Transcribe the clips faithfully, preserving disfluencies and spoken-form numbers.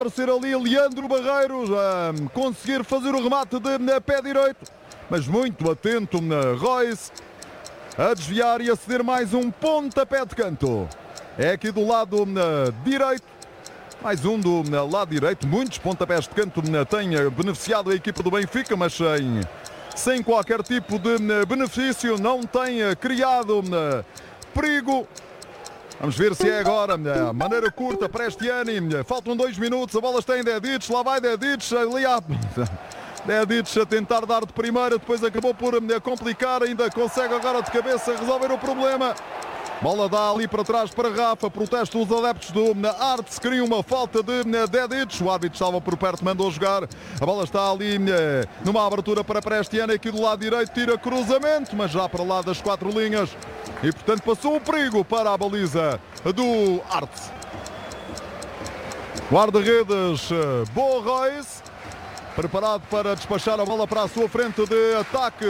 Ser ali Leandro Barreiros a conseguir fazer o remate de pé direito, mas muito atento na Royce a desviar e a ceder mais um pontapé de canto. É aqui do lado direito, mais um do lado direito. Muitos pontapés de canto têm beneficiado a equipa do Benfica, mas sem, sem qualquer tipo de benefício, não tem criado perigo. Vamos ver se é agora, a maneira curta para este ano. Faltam dois minutos, a bola está em Dedic, lá vai Dedic, ali há... Dedic a tentar dar de primeira, depois acabou por complicar, ainda consegue agora de cabeça resolver o problema. Bola dá ali para trás para Rafa, protesta os adeptos do Arts, queriam uma falta de Dedic, o árbitro estava por perto, mandou jogar. A bola está ali numa abertura para Prestiani, aqui do lado direito, tira cruzamento, mas já para lá das quatro linhas. E portanto passou o perigo para a baliza do Arts. Guarda-redes Bo Royce, preparado para despachar a bola para a sua frente de ataque.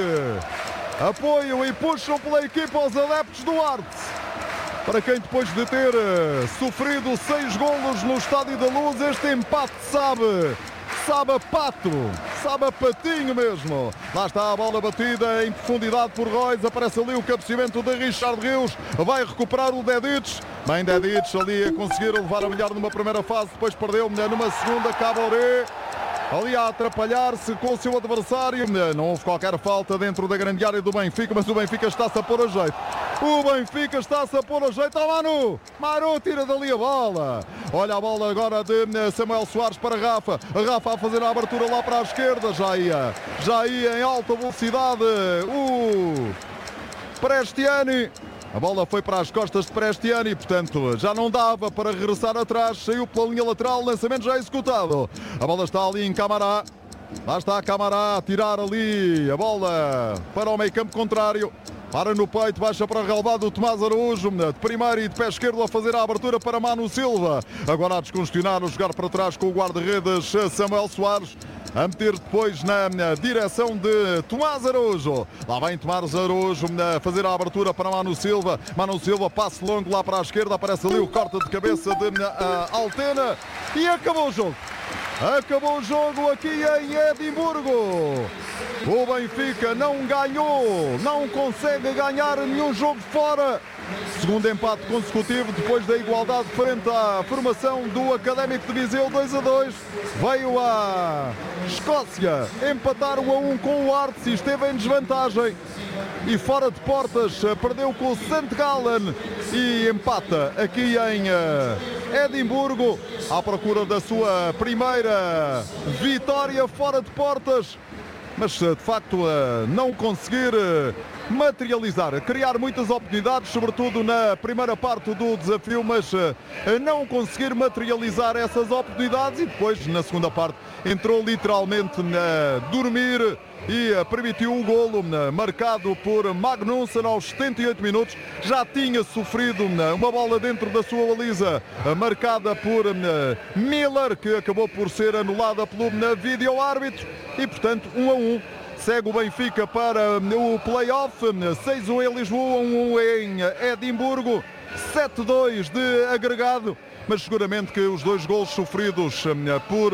Apoio e puxam pela equipa os adeptos do Arts. Para quem depois de ter sofrido seis golos no Estádio da Luz, este empate sabe, sabe a pato, sabe a patinho mesmo. Lá está a bola batida em profundidade por Royce, aparece ali o cabeceamento de Richard Rios, vai recuperar o Dedic. Bem Dedic ali a conseguir levar a melhor numa primeira fase, depois perdeu numa segunda, Caboré. Ali a atrapalhar-se com o seu adversário. Não houve qualquer falta dentro da grande área do Benfica, mas o Benfica está-se a pôr a jeito. O Benfica está-se a pôr a jeito. Oh, Manu! Manu tira dali a bola. Olha a bola agora de Samuel Soares para Rafa. Rafa a fazer a abertura lá para a esquerda. Já ia, já ia em alta velocidade o Prestiani. A bola foi para as costas de Prestiani, portanto já não dava para regressar atrás. Saiu pela linha lateral, lançamento já executado. A bola está ali em Camará. Lá está a Camará a tirar ali a bola para o meio campo contrário. Para no peito, baixa para o relevado o Tomás Araújo, de primeiro e de pé esquerdo a fazer a abertura para Manu Silva. Agora a descongestionar, o jogar para trás com o guarda-redes Samuel Soares. A meter depois na, na direção de Tomás Araújo. Lá vem Tomás Araújo a fazer a abertura para Manu Silva. Manu Silva, passe longo lá para a esquerda. Aparece ali o corte de cabeça de uh, Altena. E acabou o jogo. Acabou o jogo aqui em Edimburgo. O Benfica não ganhou, não consegue ganhar nenhum jogo fora. Segundo empate consecutivo depois da igualdade frente à formação do Académico de Viseu, dois a dois. Veio a Escócia empatar um a um com o Arts e esteve em desvantagem. E fora de portas perdeu com o Saint Gallen e empata aqui em Edimburgo à procura da sua primeira vitória fora de portas. Mas de facto não conseguir materializar, criar muitas oportunidades, sobretudo na primeira parte do desafio, mas não conseguir materializar essas oportunidades e depois na segunda parte entrou literalmente a dormir e permitiu o golo marcado por Magnusson aos setenta e oito minutos. Já tinha sofrido uma bola dentro da sua baliza marcada por Miller, que acabou por ser anulada pelo vídeo-árbitro e portanto um a um. Segue o Benfica para o play-off, seis a um em Lisboa, um a um em Edimburgo, sete a dois de agregado, mas seguramente que os dois golos sofridos por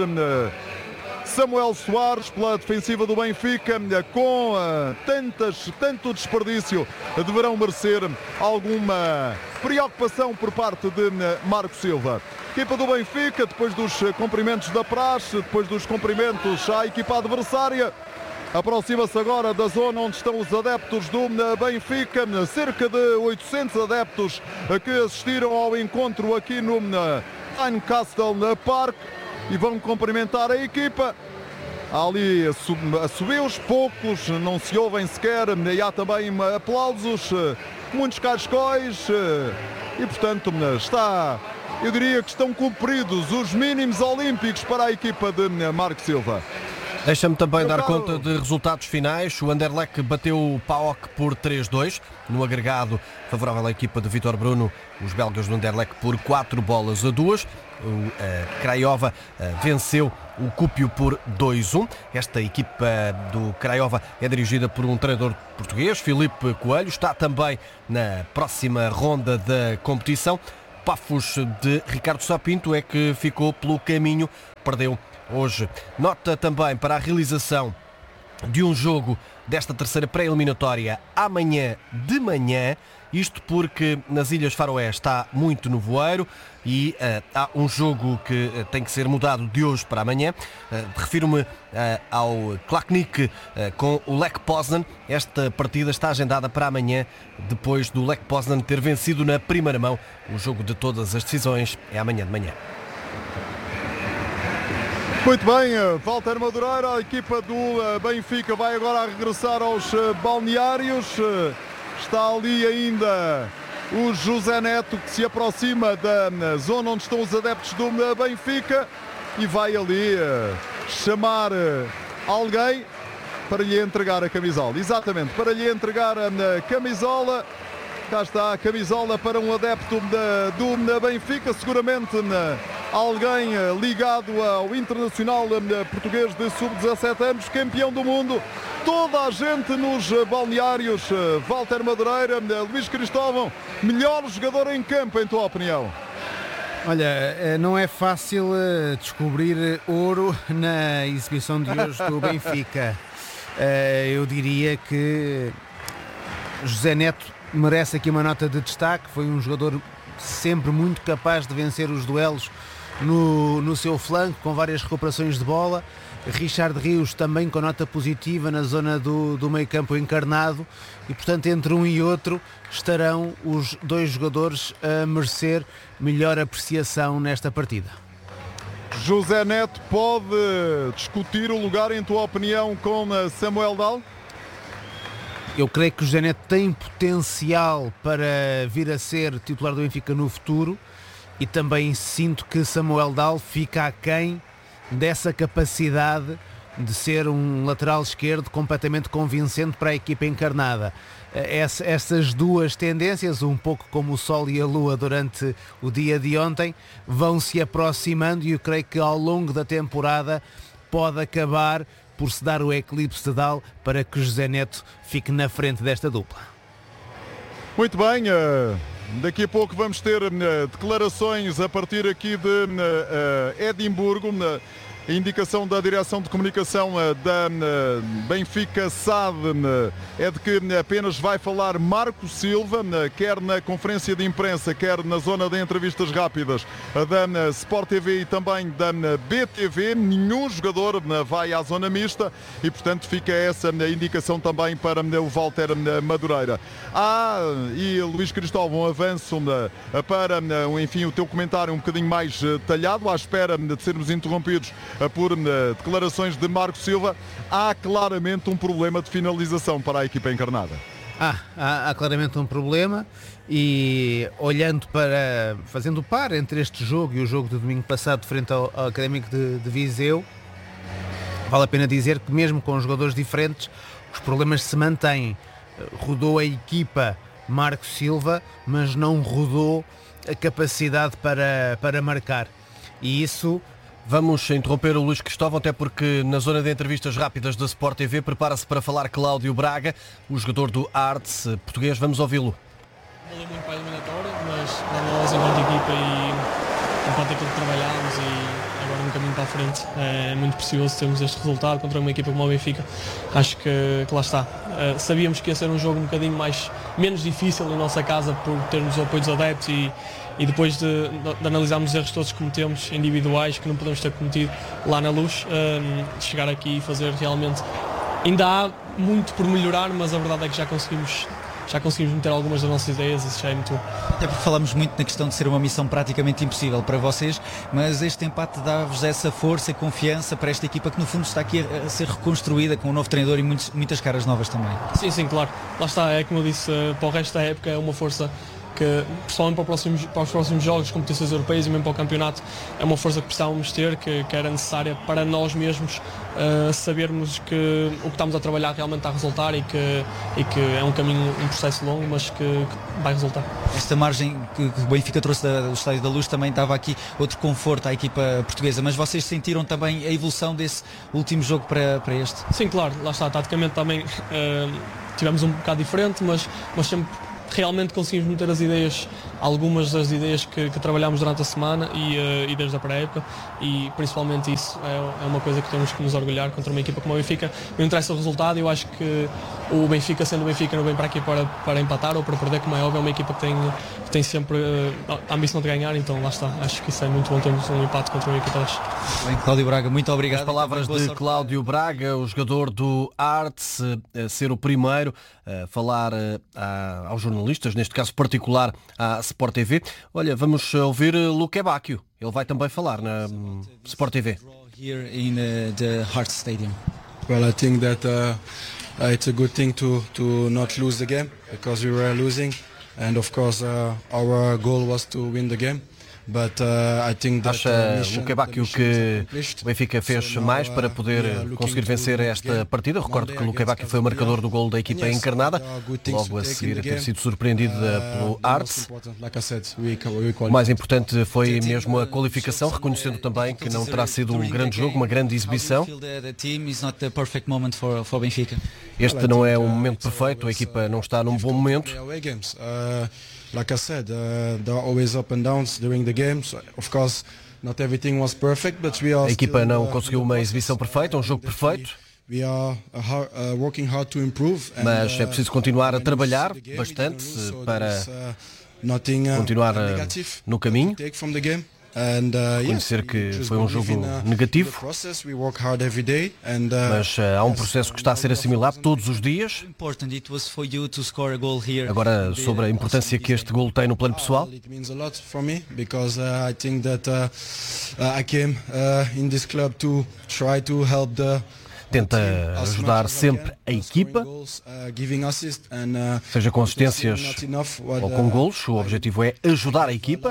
Samuel Soares pela defensiva do Benfica, com tantas, tanto desperdício, deverão merecer alguma preocupação por parte de Marco Silva. Equipa do Benfica, depois dos cumprimentos da praxe, depois dos cumprimentos à equipa adversária, aproxima-se agora da zona onde estão os adeptos do Benfica, cerca de oitocentos adeptos que assistiram ao encontro aqui no Tynecastle Park e vão cumprimentar a equipa. Há ali assobios, poucos, não se ouvem sequer, e há também aplausos, muitos cascóis e portanto está, eu diria que estão cumpridos os mínimos olímpicos para a equipa de Marco Silva. Deixa-me também dar conta de resultados finais. O Anderlecht bateu o P A O K por três a dois, no agregado favorável à equipa de Vítor Bruno, os belgas do Anderlecht por quatro bolas a duas. O uh, Craiova uh, venceu o Cúpio por dois a um. Esta equipa do Craiova é dirigida por um treinador português, Filipe Coelho, está também na próxima ronda da competição. Pafos de Ricardo Sapinto é que ficou pelo caminho, perdeu hoje. Nota também para a realização de um jogo desta terceira pré-eliminatória amanhã de manhã, isto porque nas Ilhas Faroé está muito nevoeiro e uh, há um jogo que uh, tem que ser mudado de hoje para amanhã. Uh, refiro-me uh, ao Klaknik uh, com o Lech Poznan. Esta partida está agendada para amanhã, depois do Lech Poznan ter vencido na primeira mão. O jogo de todas as decisões é amanhã de manhã. Muito bem, Walter Madureira, a equipa do Benfica vai agora regressar aos balneários. Está ali ainda o José Neto, que se aproxima da zona onde estão os adeptos do Benfica e vai ali chamar alguém para lhe entregar a camisola. Exatamente, para lhe entregar a camisola. Cá está a camisola para um adepto do Benfica, seguramente alguém ligado ao Internacional Português de sub dezassete anos, campeão do mundo. Toda a gente nos balneários. Walter Madureira, Luís Cristóvão, melhor jogador em campo, em tua opinião? Olha, não é fácil descobrir ouro na exibição de hoje do Benfica. Eu diria que José Neto merece aqui uma nota de destaque. Foi um jogador sempre muito capaz de vencer os duelos no, no seu flanco, com várias recuperações de bola. Richard Rios também com nota positiva na zona do, do meio campo encarnado, e portanto entre um e outro estarão os dois jogadores a merecer melhor apreciação nesta partida. José Neto pode discutir o lugar, em tua opinião, com Samuel Dal? Eu creio que o José Neto tem potencial para vir a ser titular do Benfica no futuro, e também sinto que Samuel Dal fica aquém dessa capacidade de ser um lateral esquerdo completamente convincente para a equipa encarnada. Essa, essas duas tendências, um pouco como o Sol e a Lua durante o dia de ontem, vão se aproximando, e eu creio que ao longo da temporada pode acabar por se dar o eclipse de Dal para que José Neto fique na frente desta dupla. Muito bem, daqui a pouco vamos ter declarações a partir aqui de Edimburgo. A indicação da Direção de Comunicação da Benfica S A D é de que apenas vai falar Marco Silva, quer na conferência de imprensa, quer na zona de entrevistas rápidas da Sport T V e também da B T V. Nenhum jogador vai à zona mista e, portanto, fica essa indicação também para o Walter Madureira. Ah, e Luís Cristóvão, avanço para, enfim, o teu comentário um bocadinho mais detalhado, à espera de sermos interrompidos por declarações de Marco Silva. Há claramente um problema de finalização para a equipa encarnada. Ah, há, há claramente um problema, e olhando para, fazendo o par entre este jogo e o jogo de domingo passado frente ao, ao Académico de, de Viseu, vale a pena dizer que mesmo com jogadores diferentes os problemas se mantêm. Rodou a equipa Marco Silva, mas não rodou a capacidade para, para marcar, e isso... Vamos interromper o Luís Cristóvão, até porque na zona de entrevistas rápidas da Sport T V prepara-se para falar Cláudio Braga, o jogador do Arts português. Vamos ouvi-lo. Valeu muito para a eliminatória, mas nós, enquanto equipa e enquanto aquilo que trabalhámos e agora no caminho para a frente, é muito precioso termos este resultado contra uma equipa como o Benfica. Acho que, que lá está. Uh, sabíamos que ia ser um jogo um bocadinho mais, menos difícil em nossa casa por termos o apoio dos adeptos e E depois de, de analisarmos os erros todos que cometemos, individuais, que não podemos ter cometido lá na Luz, um, chegar aqui e fazer realmente... Ainda há muito por melhorar, mas a verdade é que já conseguimos, já conseguimos meter algumas das nossas ideias, isso já é muito bom. Até porque falamos muito na questão de ser uma missão praticamente impossível para vocês, mas este empate dá-vos essa força e confiança para esta equipa que no fundo está aqui a ser reconstruída com um novo treinador e muitos, muitas caras novas também. Sim, sim, claro. Lá está, é como eu disse, para o resto da época é uma força que, principalmente para, próximos, para os próximos jogos, competições europeias e mesmo para o campeonato, é uma força que precisávamos ter, que, que era necessária para nós mesmos uh, sabermos que o que estamos a trabalhar realmente está a resultar e que, e que é um caminho, um processo longo, mas que, que vai resultar. Esta margem que, que o Benfica trouxe da, do Estádio da Luz também dava aqui outro conforto à equipa portuguesa, mas vocês sentiram também a evolução desse último jogo para, para este? Sim, claro, lá está, taticamente também uh, tivemos um bocado diferente, mas, mas sempre realmente conseguimos meter as ideias algumas das ideias que, que trabalhámos durante a semana e, uh, e desde a pré-época, e principalmente isso é, é uma coisa que temos que nos orgulhar contra uma equipa como o Benfica. Não interessa o resultado, eu acho que o Benfica, sendo o Benfica, não vem para aqui para, para empatar ou para perder, como é óbvio, é uma equipa que tem, que tem sempre uh, a ambição de ganhar, então lá está, acho que isso é muito bom termos um empate contra uma equipa destas. Bem, Cláudio Braga, muito obrigado. As palavras de Cláudio Braga, o jogador do Arts, ser o primeiro a falar a, aos jornalistas, neste caso particular à Sport T V. Olha, vamos ouvir Luque Bacchio, ele vai também falar na Sport T V. Here in uh, the Hearts Stadium. Well, I think that uh, uh, it's a good thing to to not lose the game because we were losing, and of course uh, our goal was to win the game. But, uh, I think that, Acha Luque Bacchio que o Benfica fez mais para poder conseguir vencer esta partida? Recordo que Luque Bacchio foi o marcador do gol da equipa encarnada, logo a seguir a ter sido surpreendido pelo Arts. O mais importante foi mesmo a qualificação, reconhecendo também que não terá sido um grande jogo, uma grande exibição. Este não é um momento perfeito, a equipa não está num bom momento. Like I said, uh, there are always up and downs during the games. Of course, not everything was perfect, but we are. A equipa still, não uh, conseguiu uma exibição perfeita, um jogo perfeito. We are uh, hard, uh, working hard to improve. Mas and, uh, é preciso continuar a trabalhar bastante para continuar no caminho. Reconhecer que foi um jogo negativo, mas há um processo que está a ser assimilado todos os dias. Agora, sobre a importância que este golo tem no plano pessoal. Tenta ajudar sempre a equipa, seja com assistências ou com golos. O objetivo é ajudar a equipa.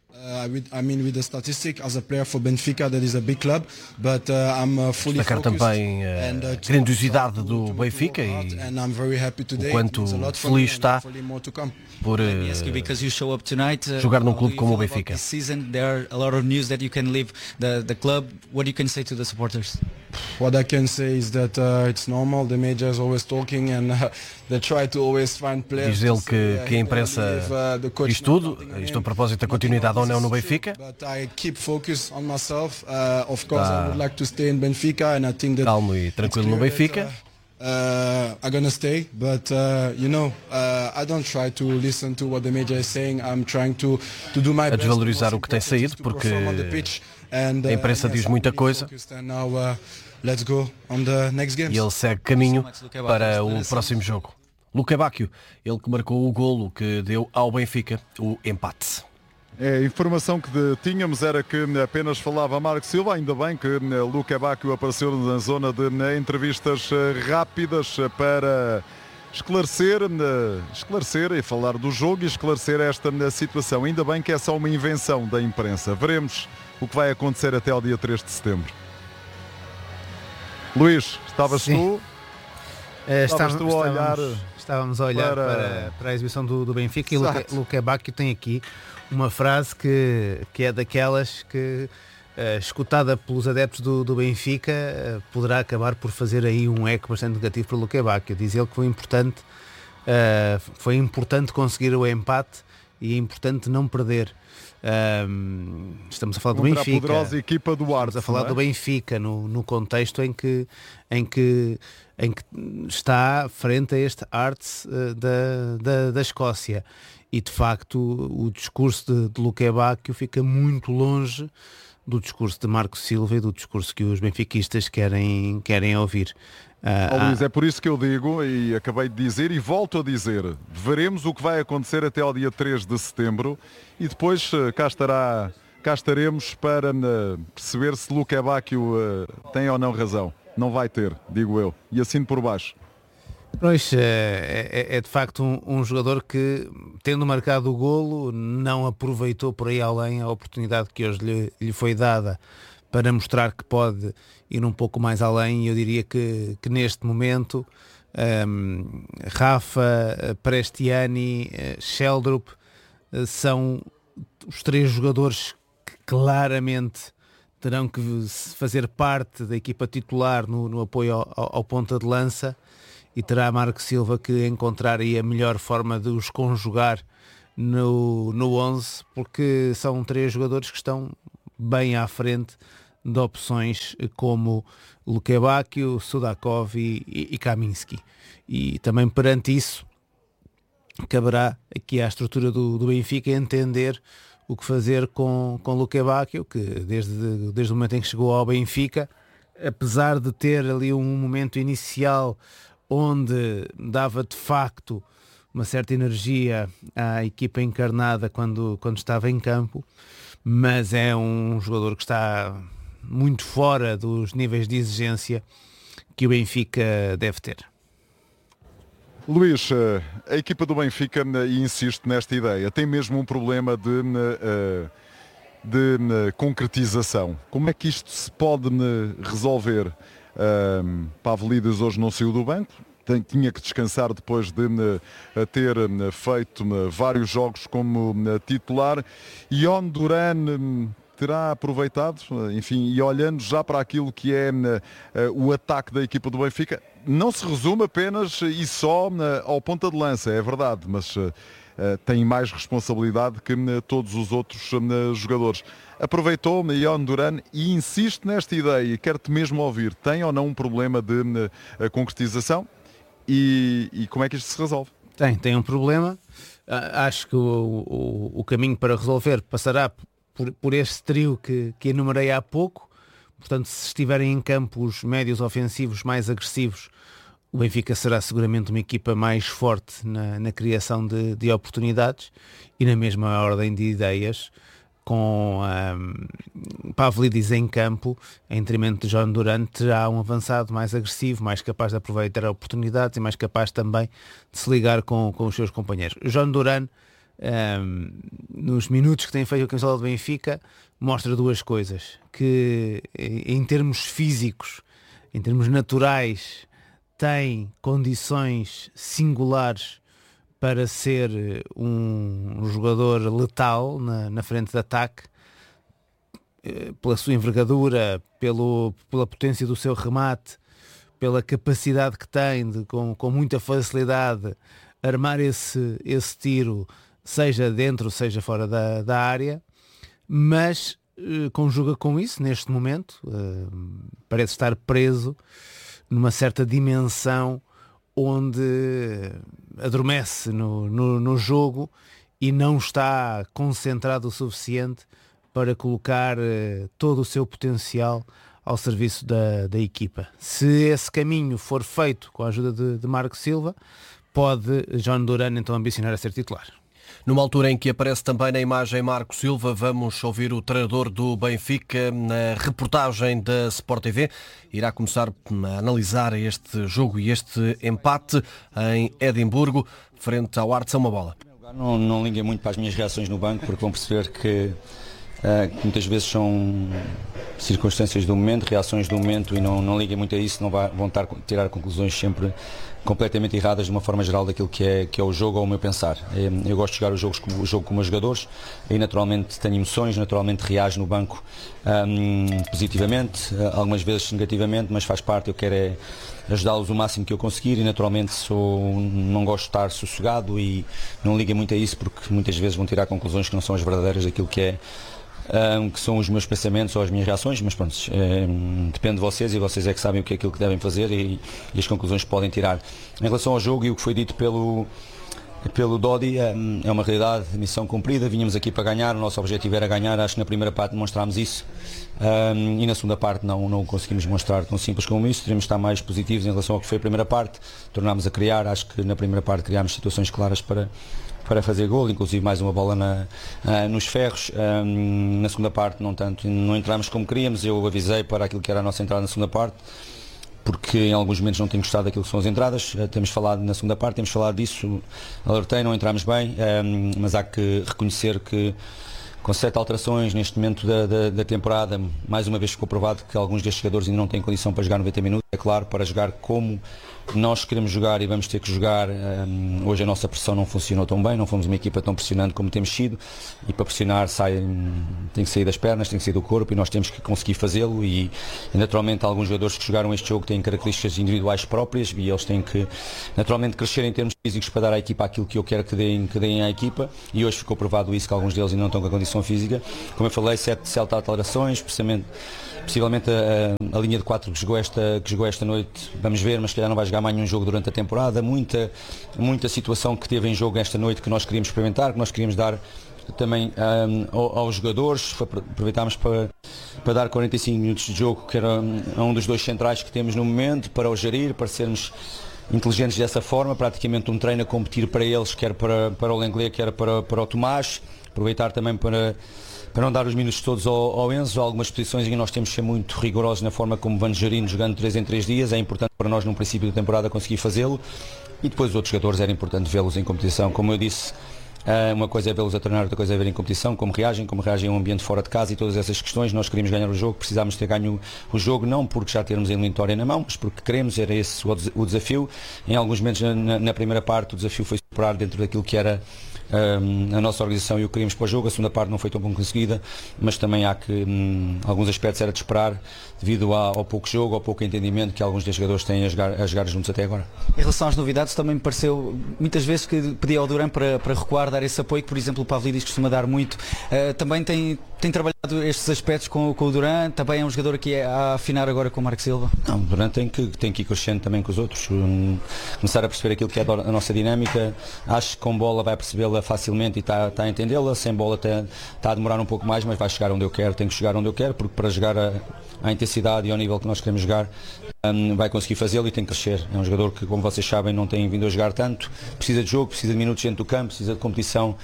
Destacar também a grandiosidade do Benfica e o quanto feliz está por uh, jogar num clube como o Benfica. What I can say is that uh, it's normal. The media is always talking and uh, they try to always find players. Diz ele que, que a imprensa diz tudo, isto a propósito da continuidade ou não no Benfica. Calmo e tranquilo no Benfica. Uh, I'm gonna stay, but uh, you know, uh, I don't try to listen to what the media is saying. I'm trying to to do my best. A desvalorizar o que tem saído, porque a imprensa diz muita coisa. E ele segue caminho para o próximo jogo. Luque Bacchio, ele que marcou o golo que deu ao Benfica o empate. É, a informação que de, tínhamos era que apenas falava Marco Silva, ainda bem que Luque Bacchio apareceu na zona de entrevistas rápidas para esclarecer, esclarecer e falar do jogo e esclarecer esta situação. Ainda bem que é só uma invenção da imprensa. Veremos o que vai acontecer até ao dia três de setembro. Luís, estavas Sim. tu? Uh, estavas tu a olhar... Estávamos a olhar para, para, para a exibição do, do Benfica. Exato. E Luque, Luque Bacchio tem aqui uma frase que, que é daquelas que, uh, escutada pelos adeptos do, do Benfica, uh, poderá acabar por fazer aí um eco bastante negativo para o Luque Bacchio. Diz ele que foi importante, uh, foi importante conseguir o empate e é importante não perder. Uh, estamos a falar Contra do Benfica. A poderosa equipa do Arts, estamos a falar é? do Benfica no, no contexto em que, em que em que está frente a este Arts uh, da, da, da Escócia. E de facto o discurso de, de Luque Bacchio fica muito longe do discurso de Marco Silva e do discurso que os benfiquistas querem, querem ouvir. Uh, oh, Luís, é por isso que eu digo, e acabei de dizer e volto a dizer, veremos o que vai acontecer até ao dia três de setembro e depois uh, cá, estará, cá estaremos para uh, perceber se Luque Bacchio uh, tem ou não razão. Não vai ter, digo eu, e assino por baixo. Pois, é, é, é de facto um, um jogador que, tendo marcado o golo, não aproveitou por aí além a oportunidade que hoje lhe, lhe foi dada para mostrar que pode ir um pouco mais além. Eu diria que, que neste momento um, Rafa, Prestiani, Sheldrup são os três jogadores que claramente terão que fazer parte da equipa titular no, no apoio ao, ao ponta de lança, e terá Marco Silva que encontrar aí a melhor forma de os conjugar no, no onze, porque são três jogadores que estão bem à frente de opções como Luque Bacchio, Sudakov e, e, e Kaminski. E também perante isso caberá aqui à estrutura do, do Benfica entender o que fazer com, com Luque Bacchio, que desde, desde o momento em que chegou ao Benfica, apesar de ter ali um momento inicial onde dava de facto uma certa energia à equipa encarnada quando, quando estava em campo, mas é um jogador que está muito fora dos níveis de exigência que o Benfica deve ter. Luís, a equipa do Benfica, e insisto nesta ideia, tem mesmo um problema de, de concretização. Como é que isto se pode resolver? Um, Pavlidis hoje não saiu do banco, tem, tinha que descansar depois de uh, ter uh, feito uh, vários jogos como uh, titular, e Yon Duran um, terá aproveitado, uh, enfim, e olhando já para aquilo que é uh, uh, o ataque da equipa do Benfica, não se resume apenas e só uh, ao ponta de lança, é verdade, mas uh, uh, tem mais responsabilidade que uh, todos os outros uh, jogadores. Aproveitou Yon Duran e insiste nesta ideia, e quero-te mesmo ouvir, tem ou não um problema de uh, concretização? E, e como é que isto se resolve? Tem, tem um problema. Uh, acho que o, o, o caminho para resolver passará por, por este trio que, que enumerei há pouco. Portanto, se estiverem em campo os médios ofensivos mais agressivos, o Benfica será seguramente uma equipa mais forte na, na criação de, de oportunidades, e na mesma ordem de ideias, com um, Pavlidis em campo, em detrimento de John Duran, terá um avançado mais agressivo, mais capaz de aproveitar oportunidades e mais capaz também de se ligar com, com os seus companheiros. John Duran, um, nos minutos que tem feito a camisola do Benfica, mostra duas coisas: que em termos físicos, em termos naturais, tem condições singulares para ser um, um jogador letal na, na frente de ataque, pela sua envergadura, pelo, pela potência do seu remate, pela capacidade que tem de, com, com muita facilidade, armar esse, esse tiro, seja dentro, seja fora da, da área, mas eh, conjuga com isso, neste momento, eh, parece estar preso numa certa dimensão onde adormece no, no, no jogo e não está concentrado o suficiente para colocar uh, todo o seu potencial ao serviço da, da equipa. Se esse caminho for feito com a ajuda de, de Marco Silva, pode John Duran então ambicionar a ser titular. Numa altura em que aparece também na imagem Marco Silva, vamos ouvir o treinador do Benfica na reportagem da Sport T V. Irá começar a analisar este jogo e este empate em Edimburgo, frente ao Arts a uma bola. Não, não liguem muito para as minhas reações no banco, porque vão perceber que, uh, que muitas vezes são circunstâncias do momento, reações do momento, e não, não liguem muito a isso, não vai, vão tar, tirar conclusões sempre completamente erradas de uma forma geral daquilo que é, que é o jogo ou o meu pensar. Eu gosto de jogar os jogos com, o jogo com meus jogadores, e naturalmente tenho emoções, naturalmente reajo no banco um, positivamente, algumas vezes negativamente, mas faz parte, eu quero é ajudá-los o máximo que eu conseguir, e naturalmente sou, não gosto de estar sossegado, e não liguem muito a isso, porque muitas vezes vão tirar conclusões que não são as verdadeiras daquilo que é Um, que são os meus pensamentos ou as minhas reações, mas pronto, um, depende de vocês, e vocês é que sabem o que é aquilo que devem fazer, e, e as conclusões que podem tirar. Em relação ao jogo e o que foi dito pelo, pelo Dodi, um, é uma realidade, missão cumprida, vínhamos aqui para ganhar, o nosso objetivo era ganhar, acho que na primeira parte demonstrámos isso, um, e na segunda parte não, não conseguimos mostrar tão simples como isso, teremos de estar mais positivos em relação ao que foi a primeira parte, tornámos a criar, acho que na primeira parte criámos situações claras para para fazer gol, inclusive mais uma bola na, uh, nos ferros. Um, na segunda parte não tanto, não entramos como queríamos. Eu avisei para aquilo que era a nossa entrada na segunda parte, porque em alguns momentos não tenho gostado daquilo que são as entradas. Uh, temos falado na segunda parte, temos falado disso, alertei, não entramos bem, um, mas há que reconhecer que com sete alterações neste momento da, da, da temporada, mais uma vez ficou provado que alguns destes jogadores ainda não têm condição para jogar noventa minutos, é claro, para jogar como nós queremos jogar e vamos ter que jogar. Um, hoje a nossa pressão não funcionou tão bem, não fomos uma equipa tão pressionante como temos sido, e para pressionar sai, tem que sair das pernas, tem que sair do corpo, e nós temos que conseguir fazê-lo, e, e naturalmente alguns jogadores que jogaram este jogo têm características individuais próprias e eles têm que naturalmente crescer em termos físicos para dar à equipa aquilo que eu quero que deem, que deem à equipa, e hoje ficou provado isso, que alguns deles ainda não estão com a condição física. Como eu falei, sete, sete alterações, precisamente possivelmente a, a linha de quatro que jogou, esta, que jogou esta noite, vamos ver, mas se calhar não vai jogar mais nenhum jogo durante a temporada. Muita, muita situação que teve em jogo esta noite que nós queríamos experimentar, que nós queríamos dar também um, aos jogadores. Aproveitámos para, para dar quarenta e cinco minutos de jogo, que era um dos dois centrais que temos no momento, para o gerir, para sermos inteligentes dessa forma, praticamente um treino a competir para eles, quer para, para o Lenglet, quer para, para o Tomás. Aproveitar também para para não dar os minutos todos ao, ao Enzo. Há algumas posições em que nós temos que ser muito rigorosos na forma como vamos gerindo, jogando três em três dias. É importante para nós, no princípio da temporada, conseguir fazê-lo, e depois os outros jogadores era importante vê-los em competição. Como eu disse, uma coisa é vê-los a treinar, outra coisa é ver em competição, como reagem, como reagem a um ambiente fora de casa e todas essas questões. Nós queríamos ganhar o jogo, precisámos ter ganho o jogo, não porque já termos a eliminatória na mão, mas porque queremos, era esse o desafio. Em alguns momentos na, na primeira parte o desafio foi superar dentro daquilo que era Um, a nossa organização e o que queríamos para o jogo. A segunda parte não foi tão bem conseguida, mas também há que um, alguns aspectos era de esperar devido ao, ao pouco jogo, ao pouco entendimento que alguns dos jogadores têm a jogar, a jogar juntos até agora. Em relação às novidades, também me pareceu muitas vezes que pedia ao Duran para, para recuar, dar esse apoio que, por exemplo, o Pavlidis costuma dar muito. Uh, também tem, tem trabalhado estes aspectos com, com o Duran. Também é um jogador que é a afinar agora com o Marco Silva. Não, o Duran tem que, tem que ir crescendo também com os outros, um, começar a perceber aquilo que é a nossa dinâmica. Acho que com bola vai percebê-la facilmente e está, está a entendê-la. Sem bola está, está a demorar um pouco mais, mas vai chegar onde eu quero. Tem que chegar onde eu quero, porque para jogar a, à intensidade e ao nível que nós queremos jogar, um, vai conseguir fazê-lo e tem que crescer. É um jogador que, como vocês sabem, não tem vindo a jogar tanto, precisa de jogo, precisa de minutos dentro do campo, precisa de competição.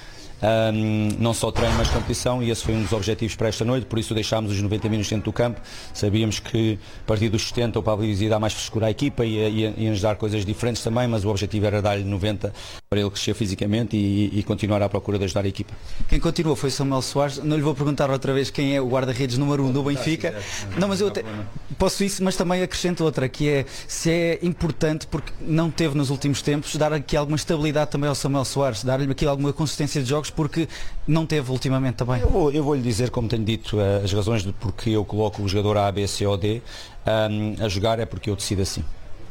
Um, não só treino, mas competição, e esse foi um dos objetivos para esta noite. Por isso deixámos os noventa minutos dentro do campo. Sabíamos que a partir dos setenta o Pavlidis ia dar mais frescura à equipa e ia, ia, ia nos dar coisas diferentes também, mas o objetivo era dar-lhe noventa para ele crescer fisicamente e, e continuar à procura de ajudar a equipa. Quem continuou foi Samuel Soares. Não lhe vou perguntar outra vez quem é o guarda-redes número um do Benfica. Não, mas eu até posso isso, mas também acrescento outra, que é se é importante, porque não teve nos últimos tempos, dar aqui alguma estabilidade também ao Samuel Soares, dar-lhe aqui alguma consistência de jogos, porque não teve ultimamente também. Eu vou, eu vou lhe dizer, como tenho dito, as razões de porque eu coloco o jogador A, B, C ou D um, a jogar é porque eu decido assim.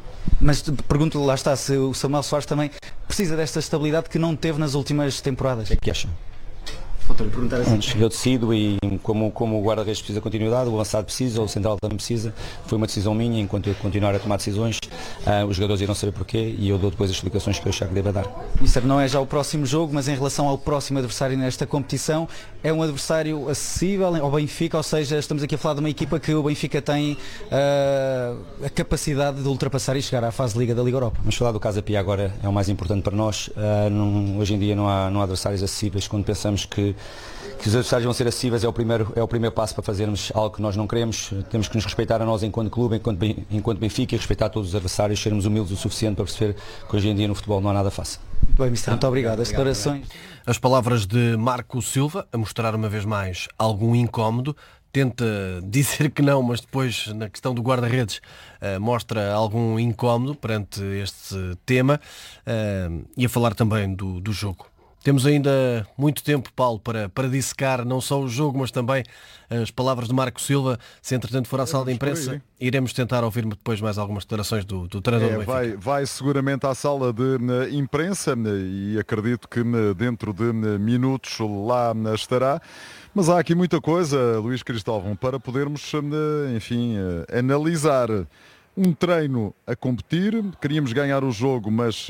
Mas pergunto-lhe, lá está, se o Samuel Soares também precisa desta estabilidade que não teve nas últimas temporadas. O que é que acha? Vou-lhe perguntar assim. Eu decido, e como, como o guarda-redes precisa de continuidade, o avançado precisa, o central também precisa. Foi uma decisão minha, enquanto eu continuar a tomar decisões, uh, os jogadores irão saber porquê e eu dou depois as explicações que eu achar que deva dar. Mister, não é já o próximo jogo, mas em relação ao próximo adversário nesta competição, é um adversário acessível ao Benfica, ou seja, estamos aqui a falar de uma equipa que o Benfica tem uh, a capacidade de ultrapassar e chegar à fase de Liga da Liga Europa. Vamos falar do Casa Pia agora, é o mais importante para nós. Uh, não, hoje em dia não há, não há adversários acessíveis. Quando pensamos que que os adversários vão ser acessíveis, é o primeiro, é o primeiro passo para fazermos algo que nós não queremos. Temos que nos respeitar a nós enquanto clube, enquanto, enquanto Benfica, e respeitar todos os adversários, sermos humildes o suficiente para perceber que hoje em dia no futebol não há nada fácil. Muito bem, mister, muito obrigado. As declarações. As palavras de Marco Silva, a mostrar uma vez mais algum incómodo. Tenta dizer que não, mas depois, na questão do guarda-redes, uh, mostra algum incómodo perante este tema, uh, e a falar também do, do jogo. Temos ainda muito tempo, Paulo, para, para dissecar não só o jogo, mas também as palavras de Marco Silva. Se entretanto for à sala de imprensa, iremos tentar ouvir depois mais algumas declarações do, do treinador é, do Benfica. Vai, vai seguramente à sala de imprensa e acredito que dentro de minutos lá estará. Mas há aqui muita coisa, Luís Cristóvão, para podermos, enfim, analisar um treino a competir. Queríamos ganhar o jogo, mas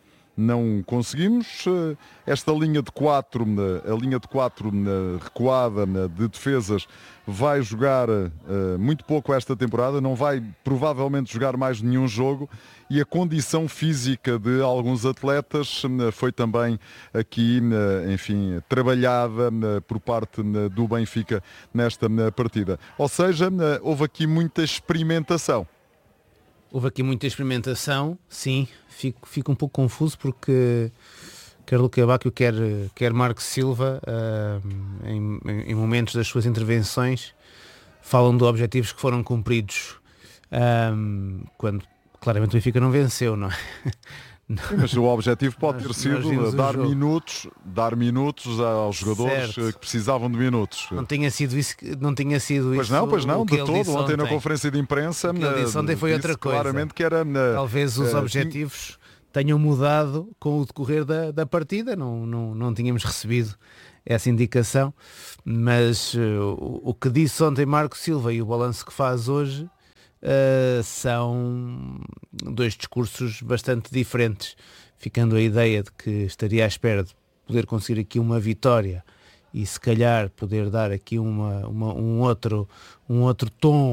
não conseguimos. Esta linha de quatro, a linha de quatro recuada de defesas, vai jogar muito pouco esta temporada, não vai provavelmente jogar mais nenhum jogo, e a condição física de alguns atletas foi também aqui, enfim, trabalhada por parte do Benfica nesta partida. Ou seja, houve aqui muita experimentação. Houve aqui muita experimentação, sim. Fico, fico um pouco confuso porque quer Luca Bacchio, quer, quer Marco Silva, uh, em, em momentos das suas intervenções, falam de objetivos que foram cumpridos um, quando claramente o Benfica não venceu, não é? Sim, mas o objetivo pode ter Nós- sido nós vimos o dar jogo. minutos, dar minutos aos jogadores Certo. que precisavam de minutos. Não tinha sido isso, que- não tinha sido Pois isso. não, pois não, o que de ele todo. disse Ontem na ontem. conferência de imprensa O que ele disse ontem foi disse outra coisa. claramente que era na, Talvez os eh, objetivos tenham mudado com o decorrer da, da partida, não, não, não tínhamos recebido essa indicação, mas uh, o, o que disse ontem Marco Silva e o balanço que faz hoje uh, são dois discursos bastante diferentes, ficando a ideia de que estaria à espera de poder conseguir aqui uma vitória e se calhar poder dar aqui uma, uma, um, outro, um outro tom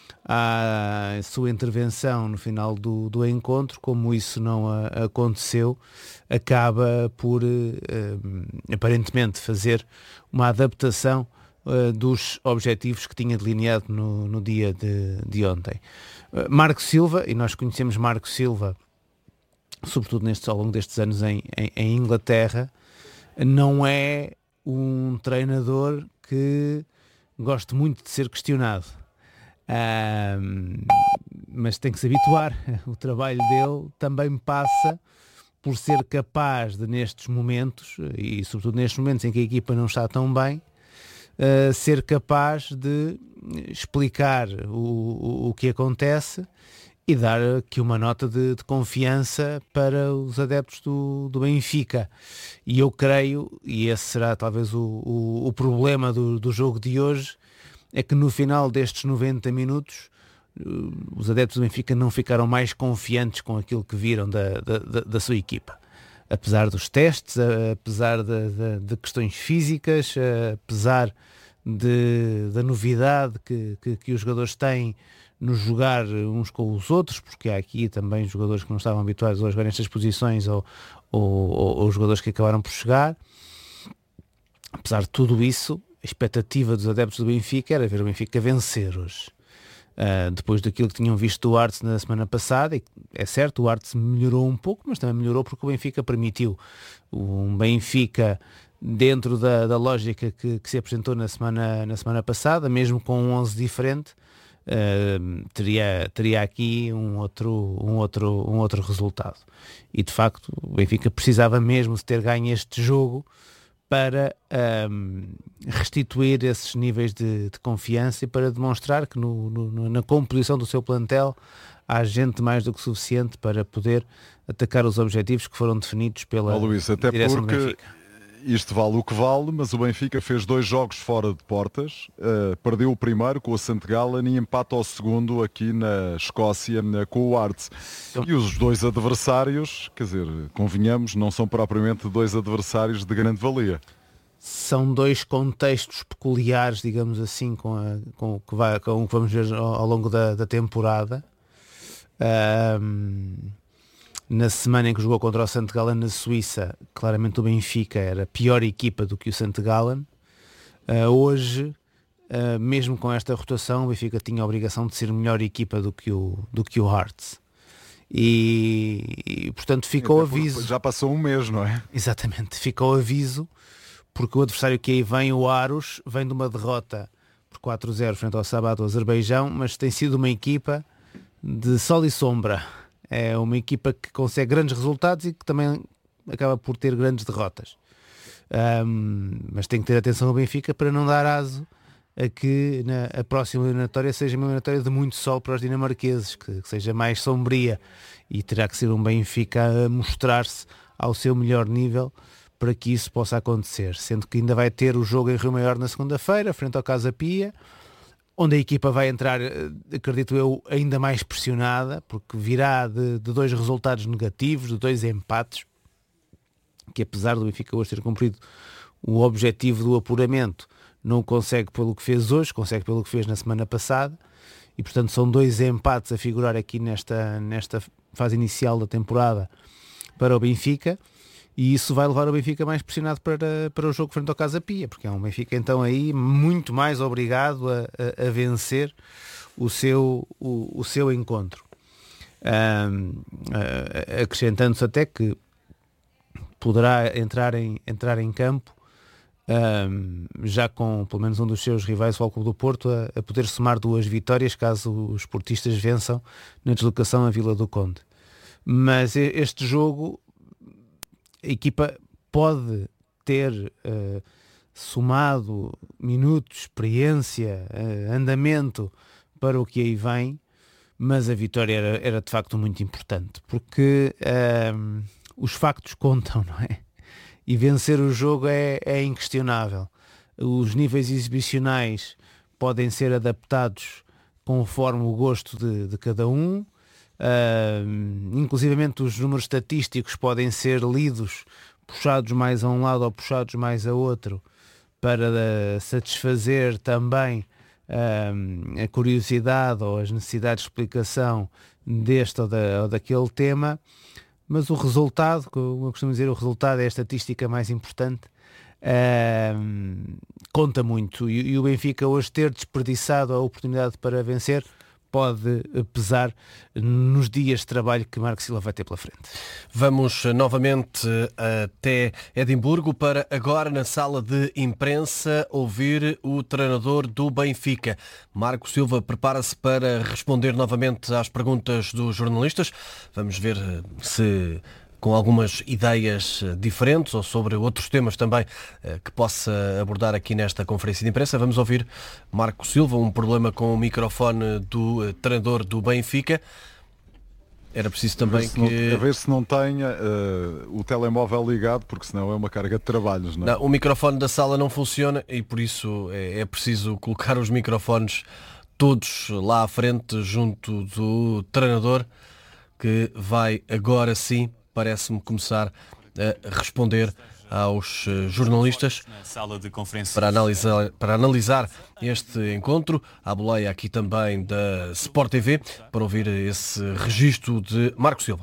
à sua intervenção no final do, do encontro. Como isso não a, aconteceu, acaba por uh, aparentemente fazer uma adaptação uh, dos objetivos que tinha delineado no, no dia de, de ontem. Uh, Marco Silva, e nós conhecemos Marco Silva sobretudo nestes, ao longo destes anos em, em, em Inglaterra, não é um treinador que goste muito de ser questionado. Um, mas tem que se habituar. O trabalho dele também passa por ser capaz de, nestes momentos, e sobretudo nestes momentos em que a equipa não está tão bem, uh, ser capaz de explicar o, o, o que acontece e dar aqui uma nota de, de confiança para os adeptos do, do Benfica. E eu creio, e esse será talvez o, o, o problema do, do jogo de hoje, é que no final destes noventa minutos os adeptos do Benfica não ficaram mais confiantes com aquilo que viram da, da, da sua equipa. Apesar dos testes, apesar de, de, de questões físicas, apesar de, da novidade que, que, que os jogadores têm no jogar uns com os outros, porque há aqui também jogadores que não estavam habituados a jogar nestas posições ou, ou, ou, ou jogadores que acabaram por chegar. Apesar de tudo isso, a expectativa dos adeptos do Benfica era ver o Benfica vencer hoje. Uh, depois daquilo que tinham visto do Arts na semana passada, e é certo, o Arts melhorou um pouco, mas também melhorou porque o Benfica permitiu. Um Benfica dentro da, da lógica que, que se apresentou na semana, na semana passada, mesmo com um onze diferente, uh, teria, teria aqui um outro, um, outro, um outro resultado. E de facto o Benfica precisava mesmo de ter ganho este jogo para um, restituir esses níveis de, de confiança e para demonstrar que no, no, na composição do seu plantel há gente mais do que suficiente para poder atacar os objetivos que foram definidos pela oh, Luís, até direção porque do Benfica. Isto vale o que vale, mas o Benfica fez dois jogos fora de portas, uh, perdeu o primeiro com o Saint Gallen e empata ao segundo aqui na Escócia na, com o Arts. E os dois adversários, quer dizer, convenhamos, não são propriamente dois adversários de grande valia. São dois contextos peculiares, digamos assim, com, a, com, o, que vai, com o que vamos ver ao, ao longo da, da temporada. Um, na semana em que jogou contra o Saint Gallen na Suíça, claramente o Benfica era pior equipa do que o Saint Gallen. Uh, hoje, uh, mesmo com esta rotação, o Benfica tinha a obrigação de ser melhor equipa do que o, do que o Hearts. E, e portanto ficou aviso. Já passou um mês, não é? Exatamente, ficou aviso, porque o adversário que aí vem, o Aros, vem de uma derrota por quatro a zero frente ao Sabah do Azerbaijão, mas tem sido uma equipa de sol e sombra. É uma equipa que consegue grandes resultados e que também acaba por ter grandes derrotas. Um, mas tem que ter atenção ao Benfica para não dar aso a que na, a próxima eliminatória seja uma eliminatória de muito sol para os dinamarqueses, que, que seja mais sombria, e terá que ser um Benfica a mostrar-se ao seu melhor nível para que isso possa acontecer, sendo que ainda vai ter o jogo em Rio Maior na segunda-feira, frente ao Casa Pia, onde a equipa vai entrar, acredito eu, ainda mais pressionada, porque virá de, de dois resultados negativos, de dois empates, que apesar do Benfica hoje ter cumprido o objetivo do apuramento, não consegue pelo que fez hoje, consegue pelo que fez na semana passada, e portanto são dois empates a figurar aqui nesta, nesta fase inicial da temporada para o Benfica, e isso vai levar o Benfica mais pressionado para, para o jogo frente ao Casa Pia, porque é um Benfica então aí muito mais obrigado a, a, a vencer o seu, o, o seu encontro. Um, uh, acrescentando-se até que poderá entrar em, entrar em campo um, já com pelo menos um dos seus rivais, o Futebol Clube do Porto, a, a poder somar duas vitórias caso os portistas vençam na deslocação à Vila do Conde. Mas este jogo, a equipa pode ter uh, somado minutos, experiência, uh, andamento para o que aí vem, mas a vitória era, era de facto muito importante, porque uh, os factos contam, não é? E vencer o jogo é, é inquestionável. Os níveis exibicionais podem ser adaptados conforme o gosto de, de cada um, uh, inclusivamente os números estatísticos podem ser lidos, puxados mais a um lado ou puxados mais a outro, para uh, satisfazer também uh, a curiosidade ou as necessidades de explicação deste ou, da, ou daquele tema. Mas o resultado, como eu costumo dizer, o resultado é a estatística mais importante, uh, conta muito. E, e o Benfica hoje ter desperdiçado a oportunidade para vencer pode pesar nos dias de trabalho que Marco Silva vai ter pela frente. Vamos novamente até Edimburgo para agora na sala de imprensa ouvir o treinador do Benfica. Marco Silva prepara-se para responder novamente às perguntas dos jornalistas. Vamos ver se com algumas ideias diferentes ou sobre outros temas também que possa abordar aqui nesta conferência de imprensa. Vamos ouvir Marco Silva, um problema com o microfone do treinador do Benfica. Era preciso também a que... Não, a ver se não tenha uh, o telemóvel ligado, porque senão é uma carga de trabalhos. Não é? Não, o microfone da sala não funciona e por isso é, é preciso colocar os microfones todos lá à frente, junto do treinador, que vai agora sim, parece-me, começar a responder aos jornalistas na sala de conferência para analisar, para analisar este encontro. À boleia aqui também da Sport T V para ouvir esse registro de Marco Silva.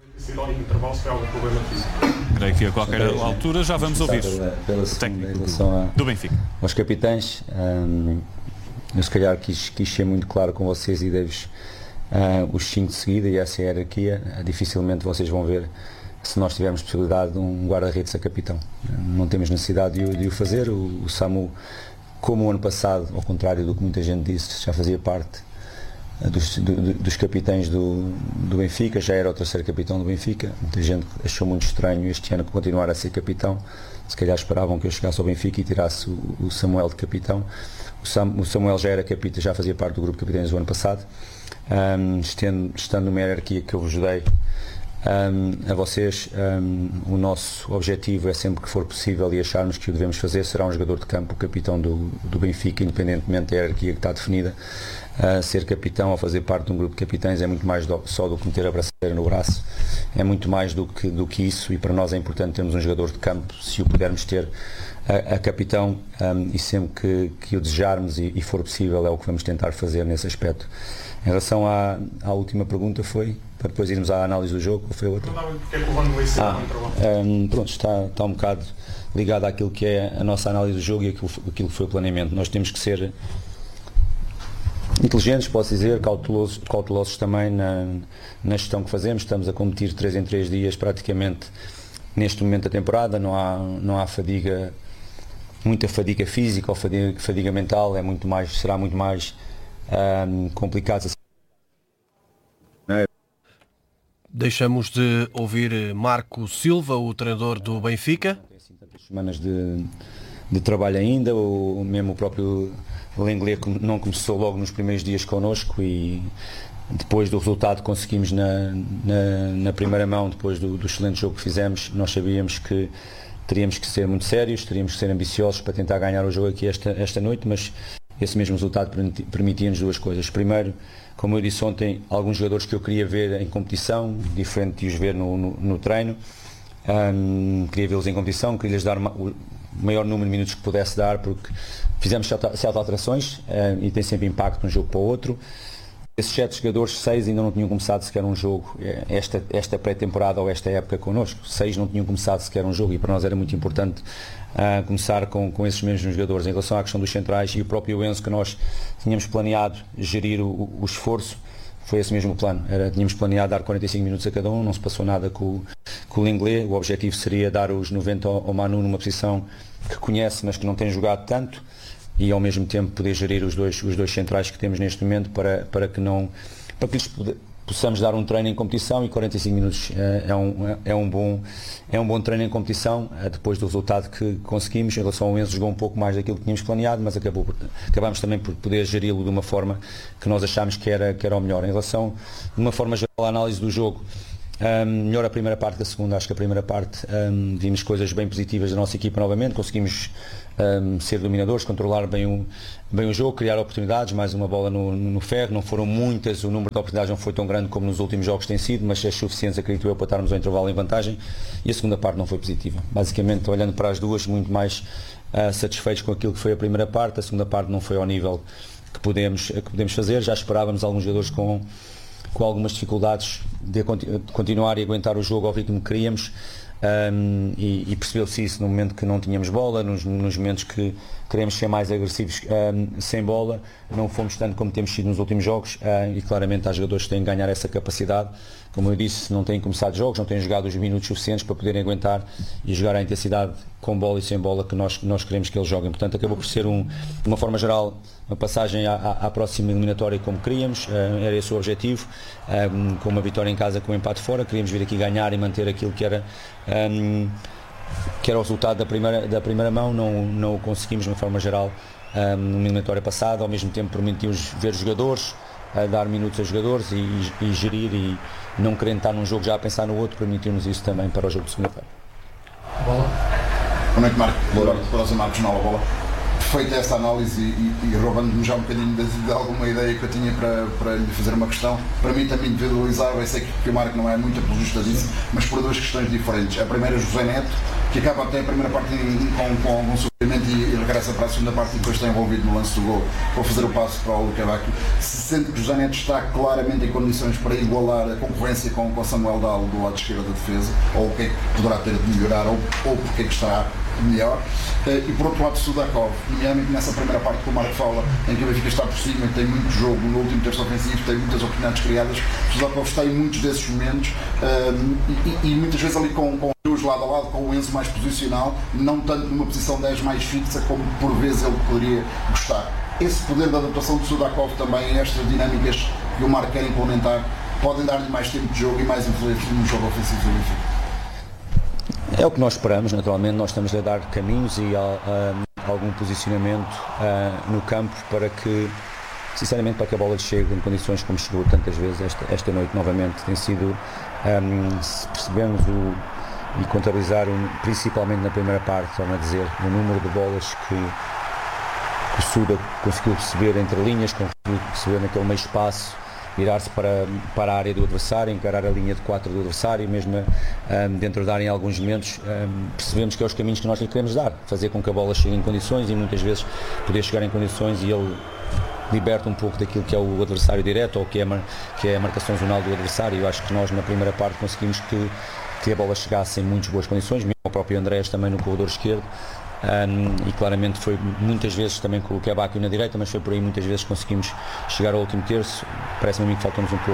Creio que a qualquer altura já vamos ouvir pela o técnico relação a, do Benfica. Aos capitães, hum, eu se calhar quis, quis ser muito claro com vocês e devo Uh, os cinco de seguida, e essa é a hierarquia. Uh, dificilmente vocês vão ver, se nós tivermos possibilidade, de um guarda-redes a capitão. Uh, não temos necessidade de o, de o fazer. O, o Samu, como o ano passado, ao contrário do que muita gente disse, já fazia parte uh, dos, do, dos capitães do, do Benfica, já era o terceiro capitão do Benfica. Muita gente achou muito estranho este ano continuar a ser capitão. Se calhar esperavam que eu chegasse ao Benfica e tirasse o, o Samuel de capitão. O, Sam, o Samuel já era capitão, já fazia parte do grupo de capitães do ano passado. Um, estando, estando numa hierarquia que eu vos dei um, a vocês, um, o nosso objetivo é sempre que for possível e acharmos que o devemos fazer, será um jogador de campo, o capitão do, do Benfica, independentemente da hierarquia que está definida. Uh, ser capitão ou fazer parte de um grupo de capitães é muito mais do, só do que meter a braçadeira no braço, é muito mais do que, do que isso, e para nós é importante termos um jogador de campo, se o pudermos ter a, a capitão, um, e sempre que, que o desejarmos e, e for possível é o que vamos tentar fazer nesse aspecto. Em relação à, à última pergunta, foi para depois irmos à análise do jogo, ou foi outra? Ah, um, pronto, está, está um bocado ligado àquilo que é a nossa análise do jogo e aquilo, aquilo que foi o planeamento. Nós temos que ser inteligentes, posso dizer, cautelosos, cautelosos também na, na gestão que fazemos. Estamos a competir três em três dias praticamente neste momento da temporada. Não há, não há fadiga, muita fadiga física ou fadiga, fadiga mental, é muito mais, será muito mais Um, complicados. Deixamos de ouvir Marco Silva, o treinador do Benfica. Tem assim tantas semanas de, de trabalho ainda, o mesmo o próprio Lenglet não começou logo nos primeiros dias connosco, e depois do resultado que conseguimos na, na, na primeira mão, depois do, do excelente jogo que fizemos, nós sabíamos que teríamos que ser muito sérios, teríamos que ser ambiciosos para tentar ganhar o jogo aqui esta, esta noite, mas esse mesmo resultado permitia-nos duas coisas. Primeiro, como eu disse ontem, alguns jogadores que eu queria ver em competição, diferente de os ver no, no, no treino. Um, queria vê-los em competição, queria-lhes dar uma, o maior número de minutos que pudesse dar, porque fizemos sete alterações um, e tem sempre impacto de um jogo para o outro. Esses sete jogadores, seis ainda não tinham começado sequer um jogo esta, esta pré-temporada ou esta época connosco. Seis não tinham começado sequer um jogo, e para nós era muito importante uh, começar com, com esses mesmos jogadores. Em relação à questão dos centrais e o próprio Enzo, que nós tínhamos planeado gerir o, o esforço, foi esse mesmo o plano. Era, tínhamos planeado dar quarenta e cinco minutos a cada um, não se passou nada com, com o Lenglet. O objetivo seria dar os noventa ao, ao Manu numa posição que conhece, mas que não tem jogado tanto, e ao mesmo tempo poder gerir os dois, os dois centrais que temos neste momento para, para que não para que possamos dar um treino em competição, e quarenta e cinco minutos é, é, um, é, um, bom, é um bom treino em competição, depois do resultado que conseguimos. Em relação ao Enzo, jogou um pouco mais daquilo que tínhamos planeado, mas acabou por, acabámos também por poder geri-lo de uma forma que nós achámos que era, que era o melhor. Em relação, de uma forma geral, à análise do jogo, Um, melhor a primeira parte que a segunda. Acho que a primeira parte um, vimos coisas bem positivas da nossa equipa novamente, conseguimos um, ser dominadores, controlar bem o, bem o jogo, criar oportunidades, mais uma bola no, no ferro. Não foram muitas, o número de oportunidades não foi tão grande como nos últimos jogos tem sido, mas é suficiente, acredito eu, para estarmos ao intervalo em vantagem, e a segunda parte não foi positiva. Basicamente, olhando para as duas, muito mais uh, satisfeitos com aquilo que foi a primeira parte. A segunda parte não foi ao nível que podemos, que podemos fazer. Já esperávamos alguns jogadores com com algumas dificuldades de continuar e aguentar o jogo ao ritmo que queríamos, um, e, e percebeu-se isso no momento que não tínhamos bola, nos, nos momentos que queremos ser mais agressivos um, sem bola, não fomos tanto como temos sido nos últimos jogos, uh, e claramente há jogadores que têm que ganhar essa capacidade. Como eu disse, não têm começado jogos, não têm jogado os minutos suficientes para poderem aguentar e jogar a intensidade com bola e sem bola que nós, nós queremos que eles joguem. Portanto, acabou por ser, um, de uma forma geral, uma passagem à, à, à próxima eliminatória como queríamos. Uh, era esse o objetivo, um, com uma vitória em casa, com um empate fora. Queríamos vir aqui ganhar e manter aquilo que era, um, que era o resultado da primeira, da primeira mão. Não, não o conseguimos de uma forma geral um, numa eliminatória passada. Ao mesmo tempo permitimos ver jogadores, a dar minutos a jogadores e, e, e gerir, e não querendo estar num jogo já a pensar no outro, permitiu-nos isso também para o jogo de segunda-feira. Bola. Boa noite, Marco. Boa noite, Rosa Marcos, na bola. Feita esta análise e, e, e roubando-me já um bocadinho de, de alguma ideia que eu tinha para, para lhe fazer uma questão, para mim também individualizável, eu sei que, que o Marco não é muito apologista disso, mas por duas questões diferentes. A primeira é José Neto, que acaba até a primeira parte em, com, com algum sofrimento e, e regressa para a segunda parte e depois está envolvido no lance do gol para fazer o passo para o Lukaku. Se sente que José Neto está claramente em condições para igualar a concorrência com, com Samuel Dal do lado esquerdo da defesa, ou o que é que poderá ter de melhorar, ou, ou porque é que estará melhor, e por outro lado Sudakov, nomeadamente nessa primeira parte que o Marco fala, em que o Benfica está por cima e tem muito jogo no último terço ofensivo, tem muitas oportunidades criadas. Sudakov está em muitos desses momentos, um, e, e muitas vezes ali com, com os lado a lado, com o Enzo mais posicional, não tanto numa posição dez mais fixa como por vezes ele poderia gostar. Esse poder de adaptação de Sudakov também, estas dinâmicas que o Marco quer implementar, podem dar-lhe mais tempo de jogo e mais influência no jogo ofensivo do Benfica. É o que nós esperamos, naturalmente. Nós estamos a dar caminhos e a, a, algum posicionamento a, no campo para que, sinceramente, para que a bola chegue em condições como chegou tantas vezes esta, esta noite novamente. Tem sido, um, se percebemos o, e contabilizar um, principalmente na primeira parte, torna a dizer, o número de bolas que, que o Suda conseguiu receber entre linhas, conseguiu receber naquele meio espaço, virar-se para, para a área do adversário, encarar a linha de quatro do adversário, mesmo um, dentro da área em alguns momentos, um, percebemos que é os caminhos que nós lhe queremos dar, fazer com que a bola chegue em condições e muitas vezes poder chegar em condições e ele liberta um pouco daquilo que é o adversário direto ou que é, que é a marcação zonal do adversário. Eu acho que nós na primeira parte conseguimos que, que a bola chegasse em muitas boas condições, mesmo o próprio Andrés também no corredor esquerdo. Um, e claramente foi muitas vezes também com o Kebakio na direita, mas foi por aí muitas vezes conseguimos chegar ao último terço. Parece-me a mim que faltou-nos um pouco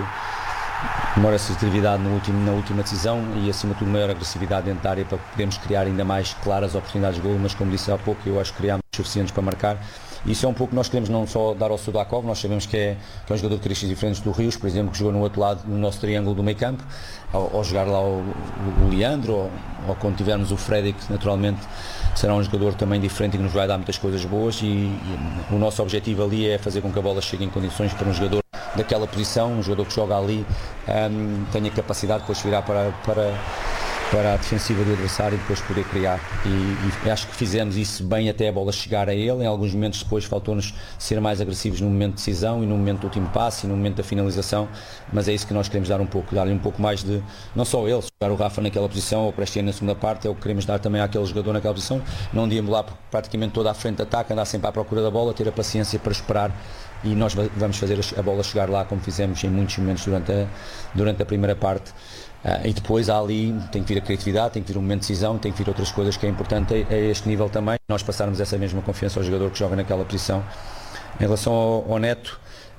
de maior assertividade no último, na última decisão e acima de tudo maior agressividade dentro da área para podermos criar ainda mais claras oportunidades de gol, mas como disse há pouco, eu acho que criámos suficientes para marcar. Isso é um pouco que nós queremos não só dar ao Sudakov, nós sabemos que é, que é um jogador de características diferentes do Rios, por exemplo, que jogou no outro lado, no nosso triângulo do meio campo, ao, ao jogar lá o, o Leandro, ou, ou quando tivermos o Freddy, que naturalmente será um jogador também diferente e que nos vai dar muitas coisas boas, e, e o nosso objetivo ali é fazer com que a bola chegue em condições para um jogador daquela posição, um jogador que joga ali, um, tenha capacidade de depois virar para, para, para a defensiva do adversário e depois poder criar. E, e acho que fizemos isso bem até a bola chegar a ele. Em alguns momentos depois faltou-nos ser mais agressivos no momento de decisão e no momento do último passe e no momento da finalização, mas é isso que nós queremos dar um pouco, dar-lhe um pouco mais de, não só ele, jogar o Rafa naquela posição ou o Prestiano na segunda parte, é o que queremos dar também àquele jogador naquela posição, não deambular praticamente toda a frente de ataque, andar sempre à procura da bola, ter a paciência para esperar, e nós vamos fazer a bola chegar lá como fizemos em muitos momentos durante a, durante a primeira parte. Uh, e depois há ali, tem que vir a criatividade, tem que vir um momento de decisão, tem que vir outras coisas que é importante a, a este nível também, nós passarmos essa mesma confiança ao jogador que joga naquela posição. Em relação ao, ao Neto,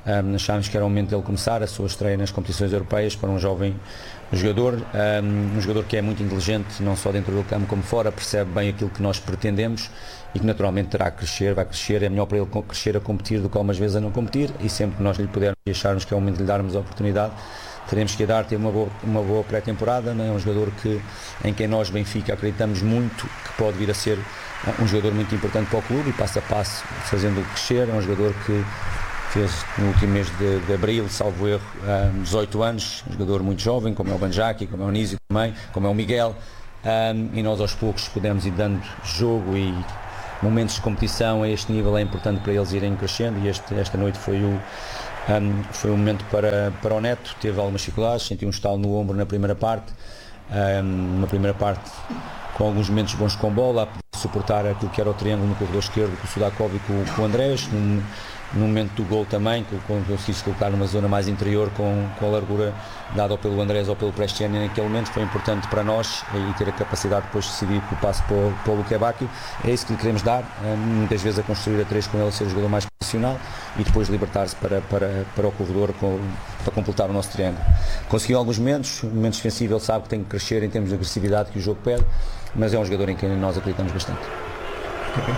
Um, achámos que era o momento dele começar a sua estreia nas competições europeias para um jovem jogador, um, um jogador que é muito inteligente, não só dentro do campo como fora, percebe bem aquilo que nós pretendemos e que naturalmente terá que crescer, vai crescer, é melhor para ele crescer a competir do que algumas vezes a não competir, e sempre que nós lhe pudermos e acharmos que é o momento de lhe darmos a oportunidade, teremos que dar, ter uma boa, uma boa pré-temporada, não é? Um jogador que, em quem nós, Benfica, acreditamos muito que pode vir a ser um jogador muito importante para o clube e passo a passo fazendo-o crescer. É um jogador que fez no último mês de, de abril, salvo erro, um, dezoito anos, um jogador muito jovem, como é o Banjaki, como é o Nísio também, como é o Miguel, um, e nós aos poucos podemos ir dando jogo e momentos de competição a este nível. É importante para eles irem crescendo, e este, esta noite foi o, um, foi um momento para, para o Neto. Teve algumas dificuldades, sentiu um estalo no ombro na primeira parte, um, na primeira parte com alguns momentos bons com bola, a poder suportar aquilo que era o triângulo no corredor esquerdo com o Sudakov e com, com o Andrés. Num, no momento do gol também, que conseguisse colocar numa zona mais interior com, com a largura dada ou pelo Andrés ou pelo Prestiani naquele momento, foi importante para nós, e ter a capacidade depois de decidir que o passo para o, para o Lukebaki. É isso que lhe queremos dar, muitas vezes a construir a três com ele, ser o jogador mais profissional e depois libertar-se para, para, para o corredor com, para completar o nosso triângulo. Conseguiu alguns momentos, momentos defensivos, ele sabe que tem que crescer em termos de agressividade que o jogo pede, mas é um jogador em quem nós acreditamos bastante. Okay.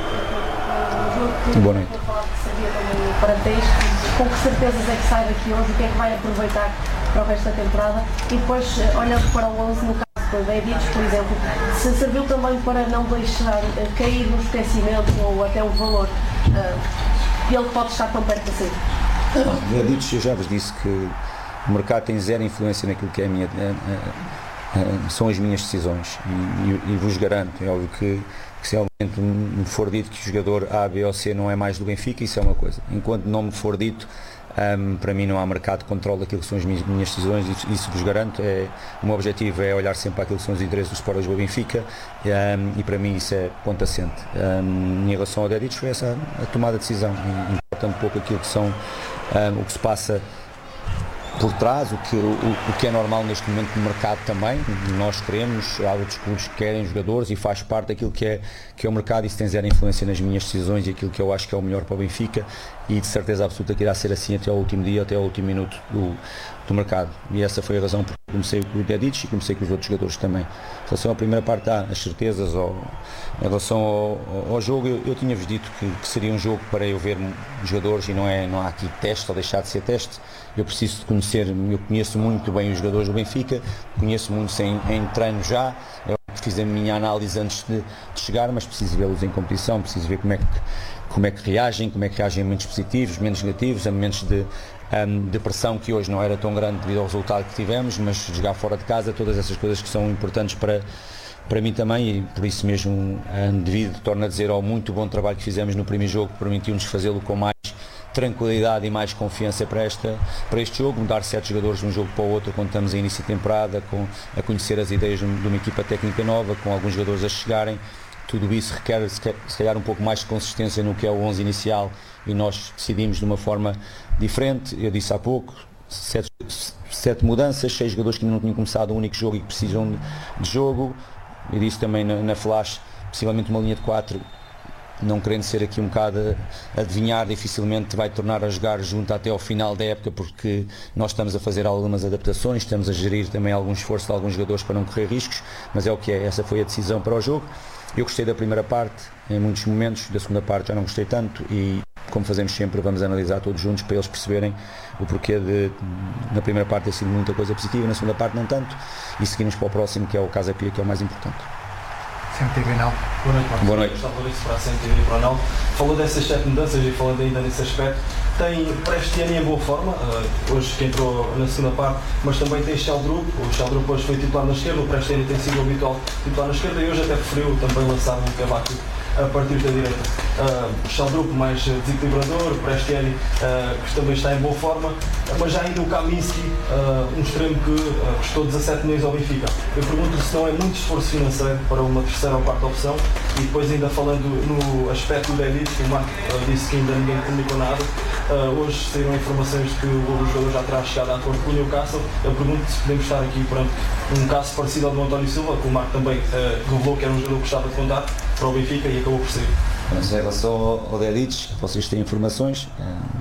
Boa noite. Para três, com que certezas é que sai daqui hoje, o que é que vai aproveitar para o resto da temporada, e depois olhando para o onze, no caso do Dedic, por exemplo, se serviu também para não deixar cair no esquecimento ou até o valor uh, ele pode estar tão perto assim. Dedic, eu já vos disse que o mercado tem zero influência naquilo que é a minha, a, a, a, são as minhas decisões, e, e, e vos garanto, é óbvio que que se realmente me for dito que o jogador A, B ou C não é mais do Benfica, isso é uma coisa. Enquanto não me for dito, um, para mim não há mercado de controle daquilo que são as minhas, minhas decisões, isso, isso vos garanto. É, o meu objetivo é olhar sempre para aquilo que são os interesses do Sport Lisboa Benfica, um, e para mim isso é ponto assente. Um, em relação ao Dedic, foi essa a tomada de decisão, e importa um pouco aquilo que são, um, o que se passa por trás, o que, o, o que é normal neste momento no mercado também. Nós queremos, há outros clubes que querem jogadores, e faz parte daquilo que é, que é o mercado. Isso tem zero influência nas minhas decisões e aquilo que eu acho que é o melhor para o Benfica, e de certeza absoluta que irá ser assim até ao último dia, até ao último minuto do, do mercado. E essa foi a razão por que comecei com o Dedic e comecei com os outros jogadores também. Em relação à primeira parte, há as certezas, ou, em relação ao, ao jogo, eu, eu tinha-vos dito que, que seria um jogo para eu ver jogadores, e não, é, não há aqui teste ou deixar de ser teste. Eu preciso de conhecer, eu conheço muito bem os jogadores do Benfica, conheço muitos em, em treino já, eu fiz a minha análise antes de, de chegar, mas preciso vê-los em competição, preciso ver como é, que, como é que reagem, como é que reagem a momentos positivos, menos negativos, a momentos de, um, de pressão que hoje não era tão grande devido ao resultado que tivemos, mas jogar fora de casa, todas essas coisas que são importantes para, para mim também, e por isso mesmo, um, devido, torno a dizer, ao muito bom trabalho que fizemos no primeiro jogo, permitiu-nos fazê-lo com mais tranquilidade e mais confiança para, esta, para este jogo, mudar sete jogadores de um jogo para o outro quando estamos em início de temporada, com, a conhecer as ideias de uma equipa técnica nova, com alguns jogadores a chegarem. Tudo isso requer se calhar um pouco mais de consistência no que é o onze inicial, e nós decidimos de uma forma diferente. Eu disse há pouco, sete, sete mudanças, seis jogadores que ainda não tinham começado um único jogo e que precisam de, de jogo. Eu disse também na, na flash, possivelmente uma linha de quatro, não querendo ser aqui um bocado a adivinhar, dificilmente vai tornar a jogar junto até ao final da época, porque nós estamos a fazer algumas adaptações, estamos a gerir também algum esforço de alguns jogadores para não correr riscos, mas é o que é, essa foi a decisão para o jogo. Eu gostei da primeira parte em muitos momentos, da segunda parte já não gostei tanto, e como fazemos sempre, vamos analisar todos juntos para eles perceberem o porquê de, na primeira parte ter sido muita coisa positiva, na segunda parte não tanto, e seguimos para o próximo, que é o Casa Pia, que é o mais importante. C M T V Nal. Boa noite, Marcos. Boa noite. Gustavo Lourenço para a C M T V e para o Nal. Falou dessas sete mudanças e falando ainda nesse aspecto. Tem Prestiani em boa forma, uh, hoje que entrou na segunda parte, mas também tem Sheldrup. O Sheldrup hoje foi titular na esquerda, o Prestiani tem sido o habitual titular na esquerda, e hoje até preferiu também lançar o Lukebaki a partir da direita. Uh, Sheldrup mais desequilibrador, Prestiani uh, que também está em boa forma, mas já ainda o Kaminski, uh, um extremo que uh, custou dezassete milhões ao Benfica. Eu pergunto se não é muito esforço financeiro para uma terceira ou quarta opção. E depois, ainda falando no aspecto do Dedic, o Marco uh, disse que ainda ninguém comunicou nada. Uh, hoje saíram informações de que o jogador já terá chegado a acordo com o Newcastle. Eu pergunto se podemos estar aqui perante um caso parecido ao do António Silva, que o Marco também uh, revelou que era um jogador que gostava de contar para o Benfica, e acabou por ser. Mas em relação ao Dedic, vocês têm informações,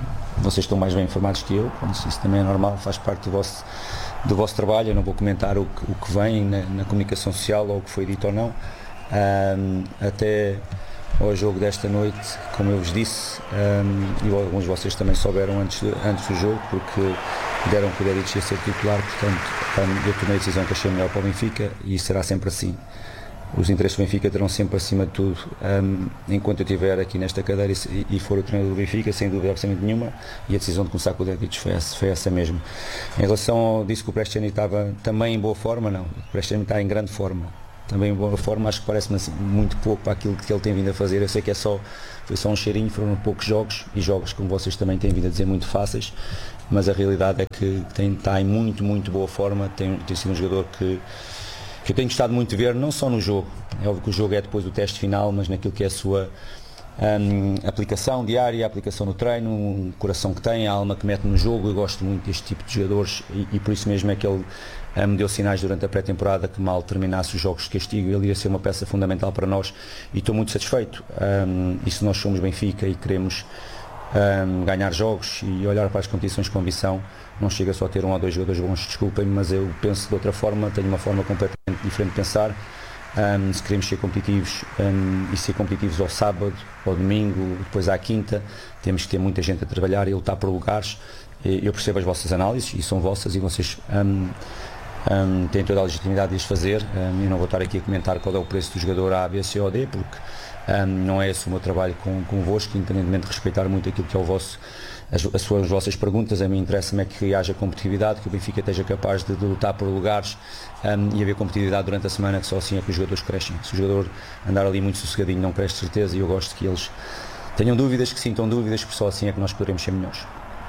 vocês estão mais bem informados que eu, pronto, isso também é normal, faz parte do vosso, do vosso trabalho. Eu não vou comentar o que, o que vem na, na comunicação social ou o que foi dito ou não. Um, até ao jogo desta noite, como eu vos disse, um, e alguns de vocês também souberam antes, de, antes do jogo, porque deram que o Dedic ia ser titular, portanto um, eu tomei a decisão que achei melhor para o Benfica e será sempre assim. Os interesses do Benfica terão sempre acima de tudo, um, enquanto eu estiver aqui nesta cadeira e, e for o treinador do Benfica, sem dúvida absolutamente nenhuma, e a decisão de começar com o Dedic foi essa, foi essa mesmo. Em relação ao disse que o Prestiani estava também em boa forma, não, o Prestiani está em grande forma. Também em boa forma, acho que parece-me assim, muito pouco para aquilo que ele tem vindo a fazer. Eu sei que é só, foi só um cheirinho, foram poucos jogos, e jogos, como vocês também têm vindo a dizer, muito fáceis, mas a realidade é que tem, está em muito, muito boa forma. Tem, tem sido um jogador que, que eu tenho gostado muito de ver, não só no jogo, é óbvio que o jogo é depois do teste final, mas naquilo que é a sua um, aplicação diária, a aplicação no treino, o coração que tem, a alma que mete no jogo. Eu gosto muito deste tipo de jogadores e, e por isso mesmo é que ele um, me deu sinais durante a pré-temporada que mal terminasse os jogos de castigo ele ia ser uma peça fundamental para nós, e estou muito satisfeito. Um, e se nós somos Benfica e queremos um, ganhar jogos e olhar para as competições com ambição, não chega só a ter um ou dois jogadores bons, desculpem-me, mas eu penso de outra forma, tenho uma forma completamente diferente de pensar. Um, se queremos ser competitivos um, e ser competitivos ao sábado, ao domingo, depois à quinta, temos que ter muita gente a trabalhar e lutar por lugares. Eu percebo as vossas análises e são vossas, e vocês um, um, têm toda a legitimidade de as fazer. Um, eu não vou estar aqui a comentar qual é o preço do jogador A, B, C ou D, porque um, não é esse o meu trabalho com, convosco, independentemente de respeitar muito aquilo que é o vosso, as, as, suas, as vossas perguntas. A mim interessa-me é que haja competitividade, que o Benfica esteja capaz de, de lutar por lugares um, e haver competitividade durante a semana, que só assim é que os jogadores crescem. Se o jogador andar ali muito sossegadinho não cresce de certeza, e eu gosto que eles tenham dúvidas, que sintam dúvidas, porque só assim é que nós poderemos ser melhores.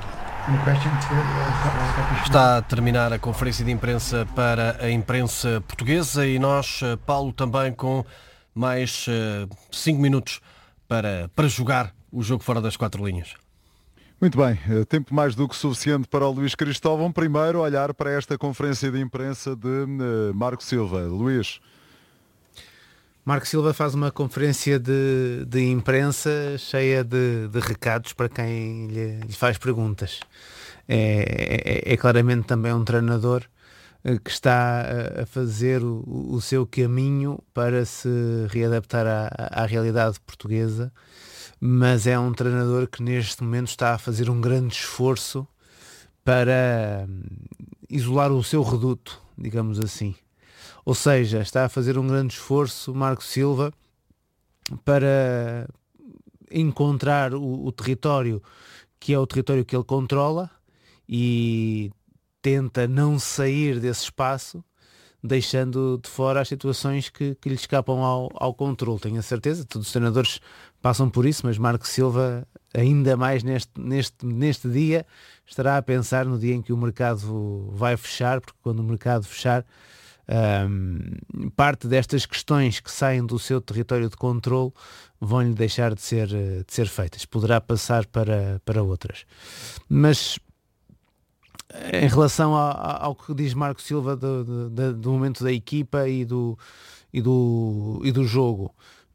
Está a terminar a conferência de imprensa para a imprensa portuguesa, e nós, Paulo, também com mais cinco minutos para, para jogar o jogo fora das quatro linhas. Muito bem, tempo mais do que suficiente para o Luís Cristóvão. Primeiro olhar para esta conferência de imprensa de Marco Silva. Luís. Marco Silva faz uma conferência de, de imprensa cheia de, de recados para quem lhe, lhe faz perguntas. É, é, é claramente também um treinador que está a fazer o, o seu caminho para se readaptar à, à realidade portuguesa, mas é um treinador que neste momento está a fazer um grande esforço para isolar o seu reduto, digamos assim. Ou seja, está a fazer um grande esforço, Marco Silva, para encontrar o, o território que é o território que ele controla, e tenta não sair desse espaço, deixando de fora as situações que, que lhe escapam ao, ao controle. Tenho a certeza, todos os treinadores passam por isso, mas Marco Silva, ainda mais neste, neste, neste dia, estará a pensar no dia em que o mercado vai fechar, porque quando o mercado fechar, Um, parte destas questões que saem do seu território de controle vão-lhe deixar de ser, de ser feitas. Poderá passar para, para outras. Mas em relação ao, ao que diz Marco Silva do, do, do momento da equipa e do, e do, e do jogo,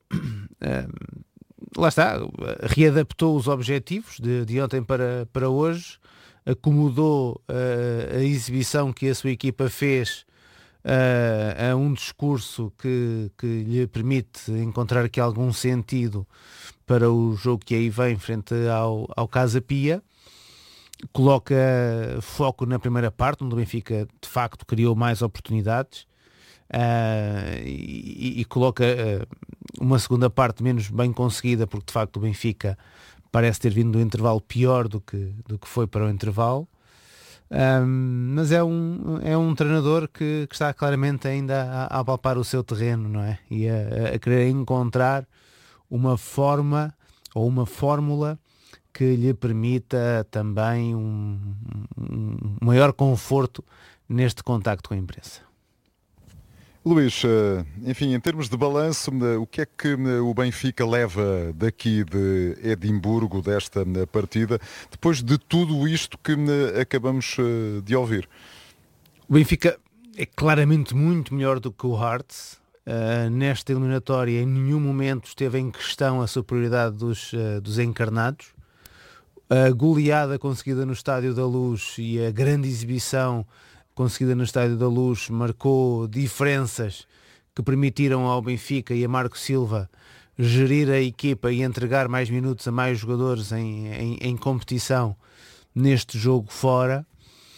um, lá está, readaptou os objetivos de, de ontem para, para hoje, acomodou uh, a exibição que a sua equipa fez Uh, a um discurso que, que lhe permite encontrar aqui algum sentido para o jogo que aí vem frente ao, ao Casa Pia. Coloca foco na primeira parte, onde o Benfica de facto criou mais oportunidades, uh, e, e coloca uh, uma segunda parte menos bem conseguida, porque de facto o Benfica parece ter vindo do intervalo pior do que, do que foi para o intervalo. Um, mas é um, é um treinador que, que está claramente ainda a, a palpar o seu terreno, não é? E a, a querer encontrar uma forma ou uma fórmula que lhe permita também um, um maior conforto neste contacto com a imprensa. Luís, enfim, em termos de balanço, o que é que o Benfica leva daqui de Edimburgo, desta partida, depois de tudo isto que acabamos de ouvir? O Benfica é claramente muito melhor do que o Hearts. Uh, nesta eliminatória em nenhum momento esteve em questão a superioridade dos, uh, dos encarnados. a goleada conseguida no Estádio da Luz e a grande exibição conseguida no Estádio da Luz marcou diferenças que permitiram ao Benfica e a Marco Silva gerir a equipa e entregar mais minutos a mais jogadores em, em, em competição neste jogo fora,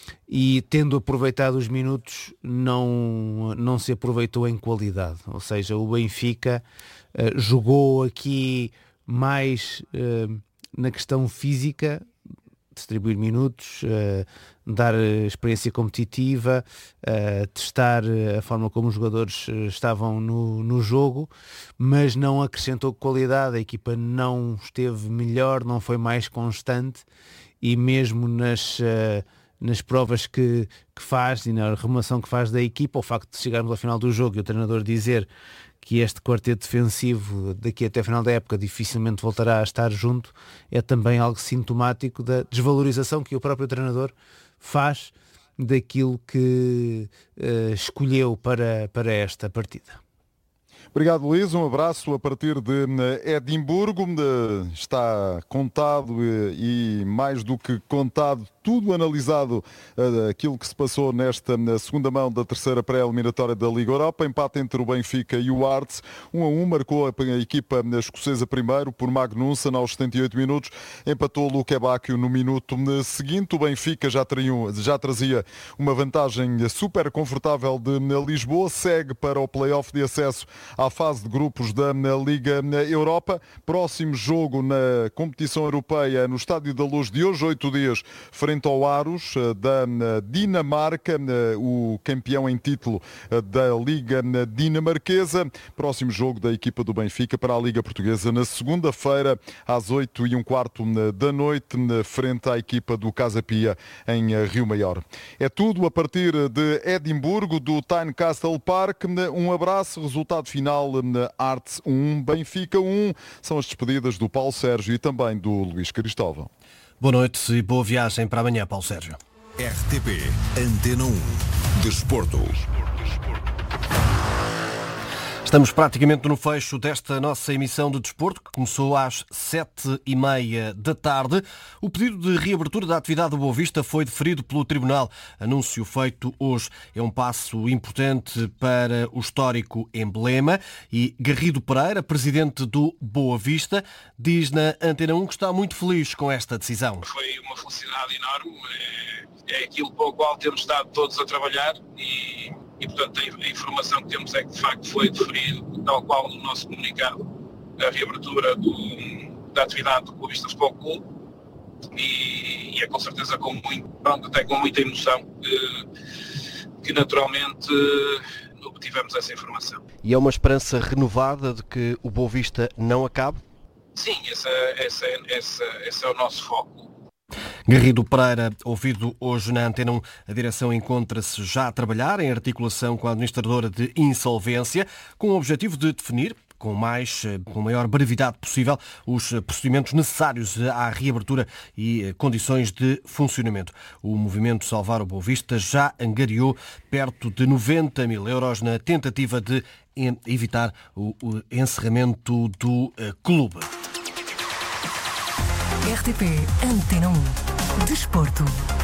e tendo aproveitado os minutos não, não se aproveitou em qualidade, ou seja, o Benfica uh, jogou aqui mais uh, na questão física, distribuir minutos, uh, dar experiência competitiva, uh, testar a forma como os jogadores estavam no, no jogo, mas não acrescentou qualidade, a equipa não esteve melhor, não foi mais constante, e mesmo nas, uh, nas provas que, que faz e na arrumação que faz da equipa, o facto de chegarmos ao final do jogo e o treinador dizer que este quarteto defensivo daqui até a final da época dificilmente voltará a estar junto, é também algo sintomático da desvalorização que o próprio treinador faz daquilo que uh, escolheu para, para esta partida. Obrigado, Luís. Um abraço a partir de Edimburgo. Está contado e mais do que contado, tudo analisado, aquilo que se passou nesta segunda mão da terceira pré-eliminatória da Liga Europa. Empate entre o Benfica e o Hearts. Um a um, marcou a equipa escocesa primeiro por Magnussen aos setenta e oito minutos. Empatou Luque Bacchio no minuto seguinte. O Benfica já, teria, já trazia uma vantagem super confortável de Lisboa. Segue para o play-off de acesso à fase de grupos da Liga Europa. Próximo jogo na competição europeia no Estádio da Luz de hoje, oito dias, frente ao Aros da Dinamarca, o campeão em título da Liga Dinamarquesa. Próximo jogo da equipa do Benfica para a Liga Portuguesa na segunda-feira, às oito e um quarto da noite, frente à equipa do Casa Pia em Rio Maior. É tudo a partir de Edimburgo, do Tynecastle Park. Um abraço, resultado final Hearts um, Benfica um. São as despedidas do Paulo Sérgio e também do Luís Cristóvão. Boa noite e boa viagem para amanhã, Paulo Sérgio. R T P Antena um Desporto. Estamos praticamente no fecho desta nossa emissão de desporto, que começou às sete e meia da tarde. O pedido de reabertura da atividade do Boa Vista foi deferido pelo Tribunal. Anúncio feito hoje. É um passo importante para o histórico emblema. E Garrido Pereira, presidente do Boa Vista, diz na Antena um que está muito feliz com esta decisão. Foi uma felicidade enorme. É aquilo para o qual temos estado todos a trabalhar e... E, portanto, a informação que temos é que, de facto, foi deferido, tal qual no nosso comunicado, a reabertura do, da atividade do Boa Vista Futebol Clube, e, e é com certeza com muito, pronto, até com muita emoção que, que naturalmente obtivemos essa informação. E é uma esperança renovada de que o Boa Vista não acabe? Sim, esse, esse, esse, esse é o nosso foco. Garrido Pereira, ouvido hoje na Antena um, a direção encontra-se já a trabalhar em articulação com a administradora de insolvência, com o objetivo de definir, com, mais, com a maior brevidade possível, os procedimentos necessários à reabertura e condições de funcionamento. O movimento Salvar o Boa Vista já angariou perto de noventa mil euros na tentativa de evitar o encerramento do clube. R T P Antena um Desporto.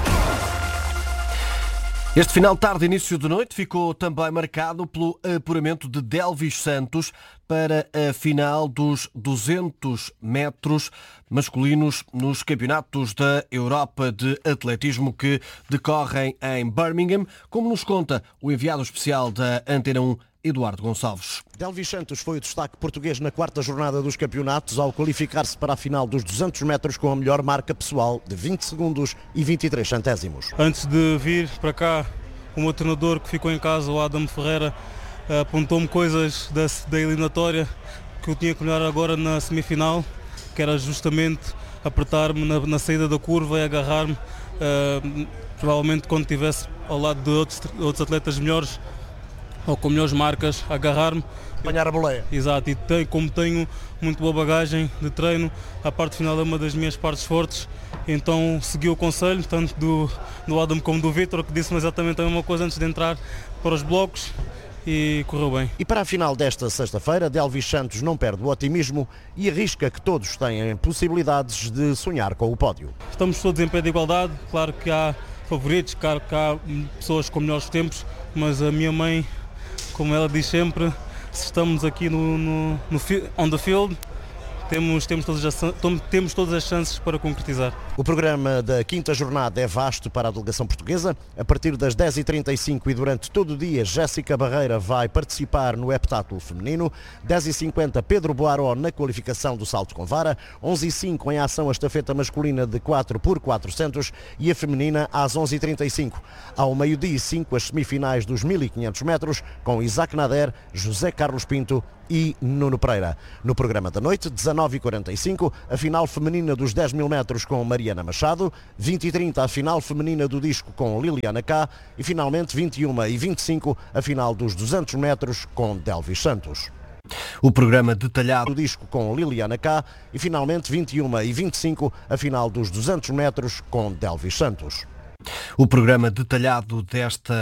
Este final de tarde, início de noite, ficou também marcado pelo apuramento de Delvis Santos para a final dos duzentos metros masculinos nos campeonatos da Europa de atletismo que decorrem em Birmingham, como nos conta o enviado especial da Antena um, Eduardo Gonçalves. Delvis Santos foi o destaque português na quarta jornada dos campeonatos ao qualificar-se para a final dos duzentos metros com a melhor marca pessoal de vinte segundos e vinte e três centésimos. Antes de vir para cá, o meu treinador que ficou em casa, o Adam Ferreira, apontou-me coisas da, da eliminatória que eu tinha que olhar agora na semifinal, que era justamente apertar-me na, na saída da curva e agarrar-me, uh, provavelmente quando estivesse ao lado de outros, outros atletas melhores, ou com melhores marcas, agarrar-me. Apanhar a boleia. Exato, e tem, como tenho muito boa bagagem de treino, a parte final é uma das minhas partes fortes, então segui o conselho, tanto do, do Adam como do Vítor, que disse-me exatamente a mesma coisa antes de entrar para os blocos, e correu bem. E para a final desta sexta-feira, Delvis Santos não perde o otimismo e arrisca que todos têm possibilidades de sonhar com o pódio. Estamos todos em pé de igualdade, claro que há favoritos, claro que há pessoas com melhores tempos, mas a minha mãe, como ela diz sempre, se estamos aqui no, no, no on the field, Temos, temos, todas as, temos todas as chances para concretizar. O programa da quinta jornada é vasto para a delegação portuguesa. A partir das dez e trinta e cinco e durante todo o dia, Jéssica Barreira vai participar no heptátulo feminino. dez e cinquenta, Pedro Boaró na qualificação do salto com vara. onze e cinco em ação a estafeta masculina de quatro por quatrocentos e a feminina às onze e trinta e cinco. Ao meio-dia e cinco, as semifinais dos mil e quinhentos metros com Isaac Nader, José Carlos Pinto e Nuno Pereira. No programa da noite, dezanove e quarenta e cinco, a final feminina dos dez mil metros com Mariana Machado, vinte e trinta a final feminina do disco com Liliana Cá e finalmente vinte e uma e vinte e cinco a final dos duzentos metros com Delvis Santos. O programa detalhado do disco com Liliana Cá e finalmente vinte e uma e vinte e cinco a final dos duzentos metros com Delvis Santos. O programa detalhado desta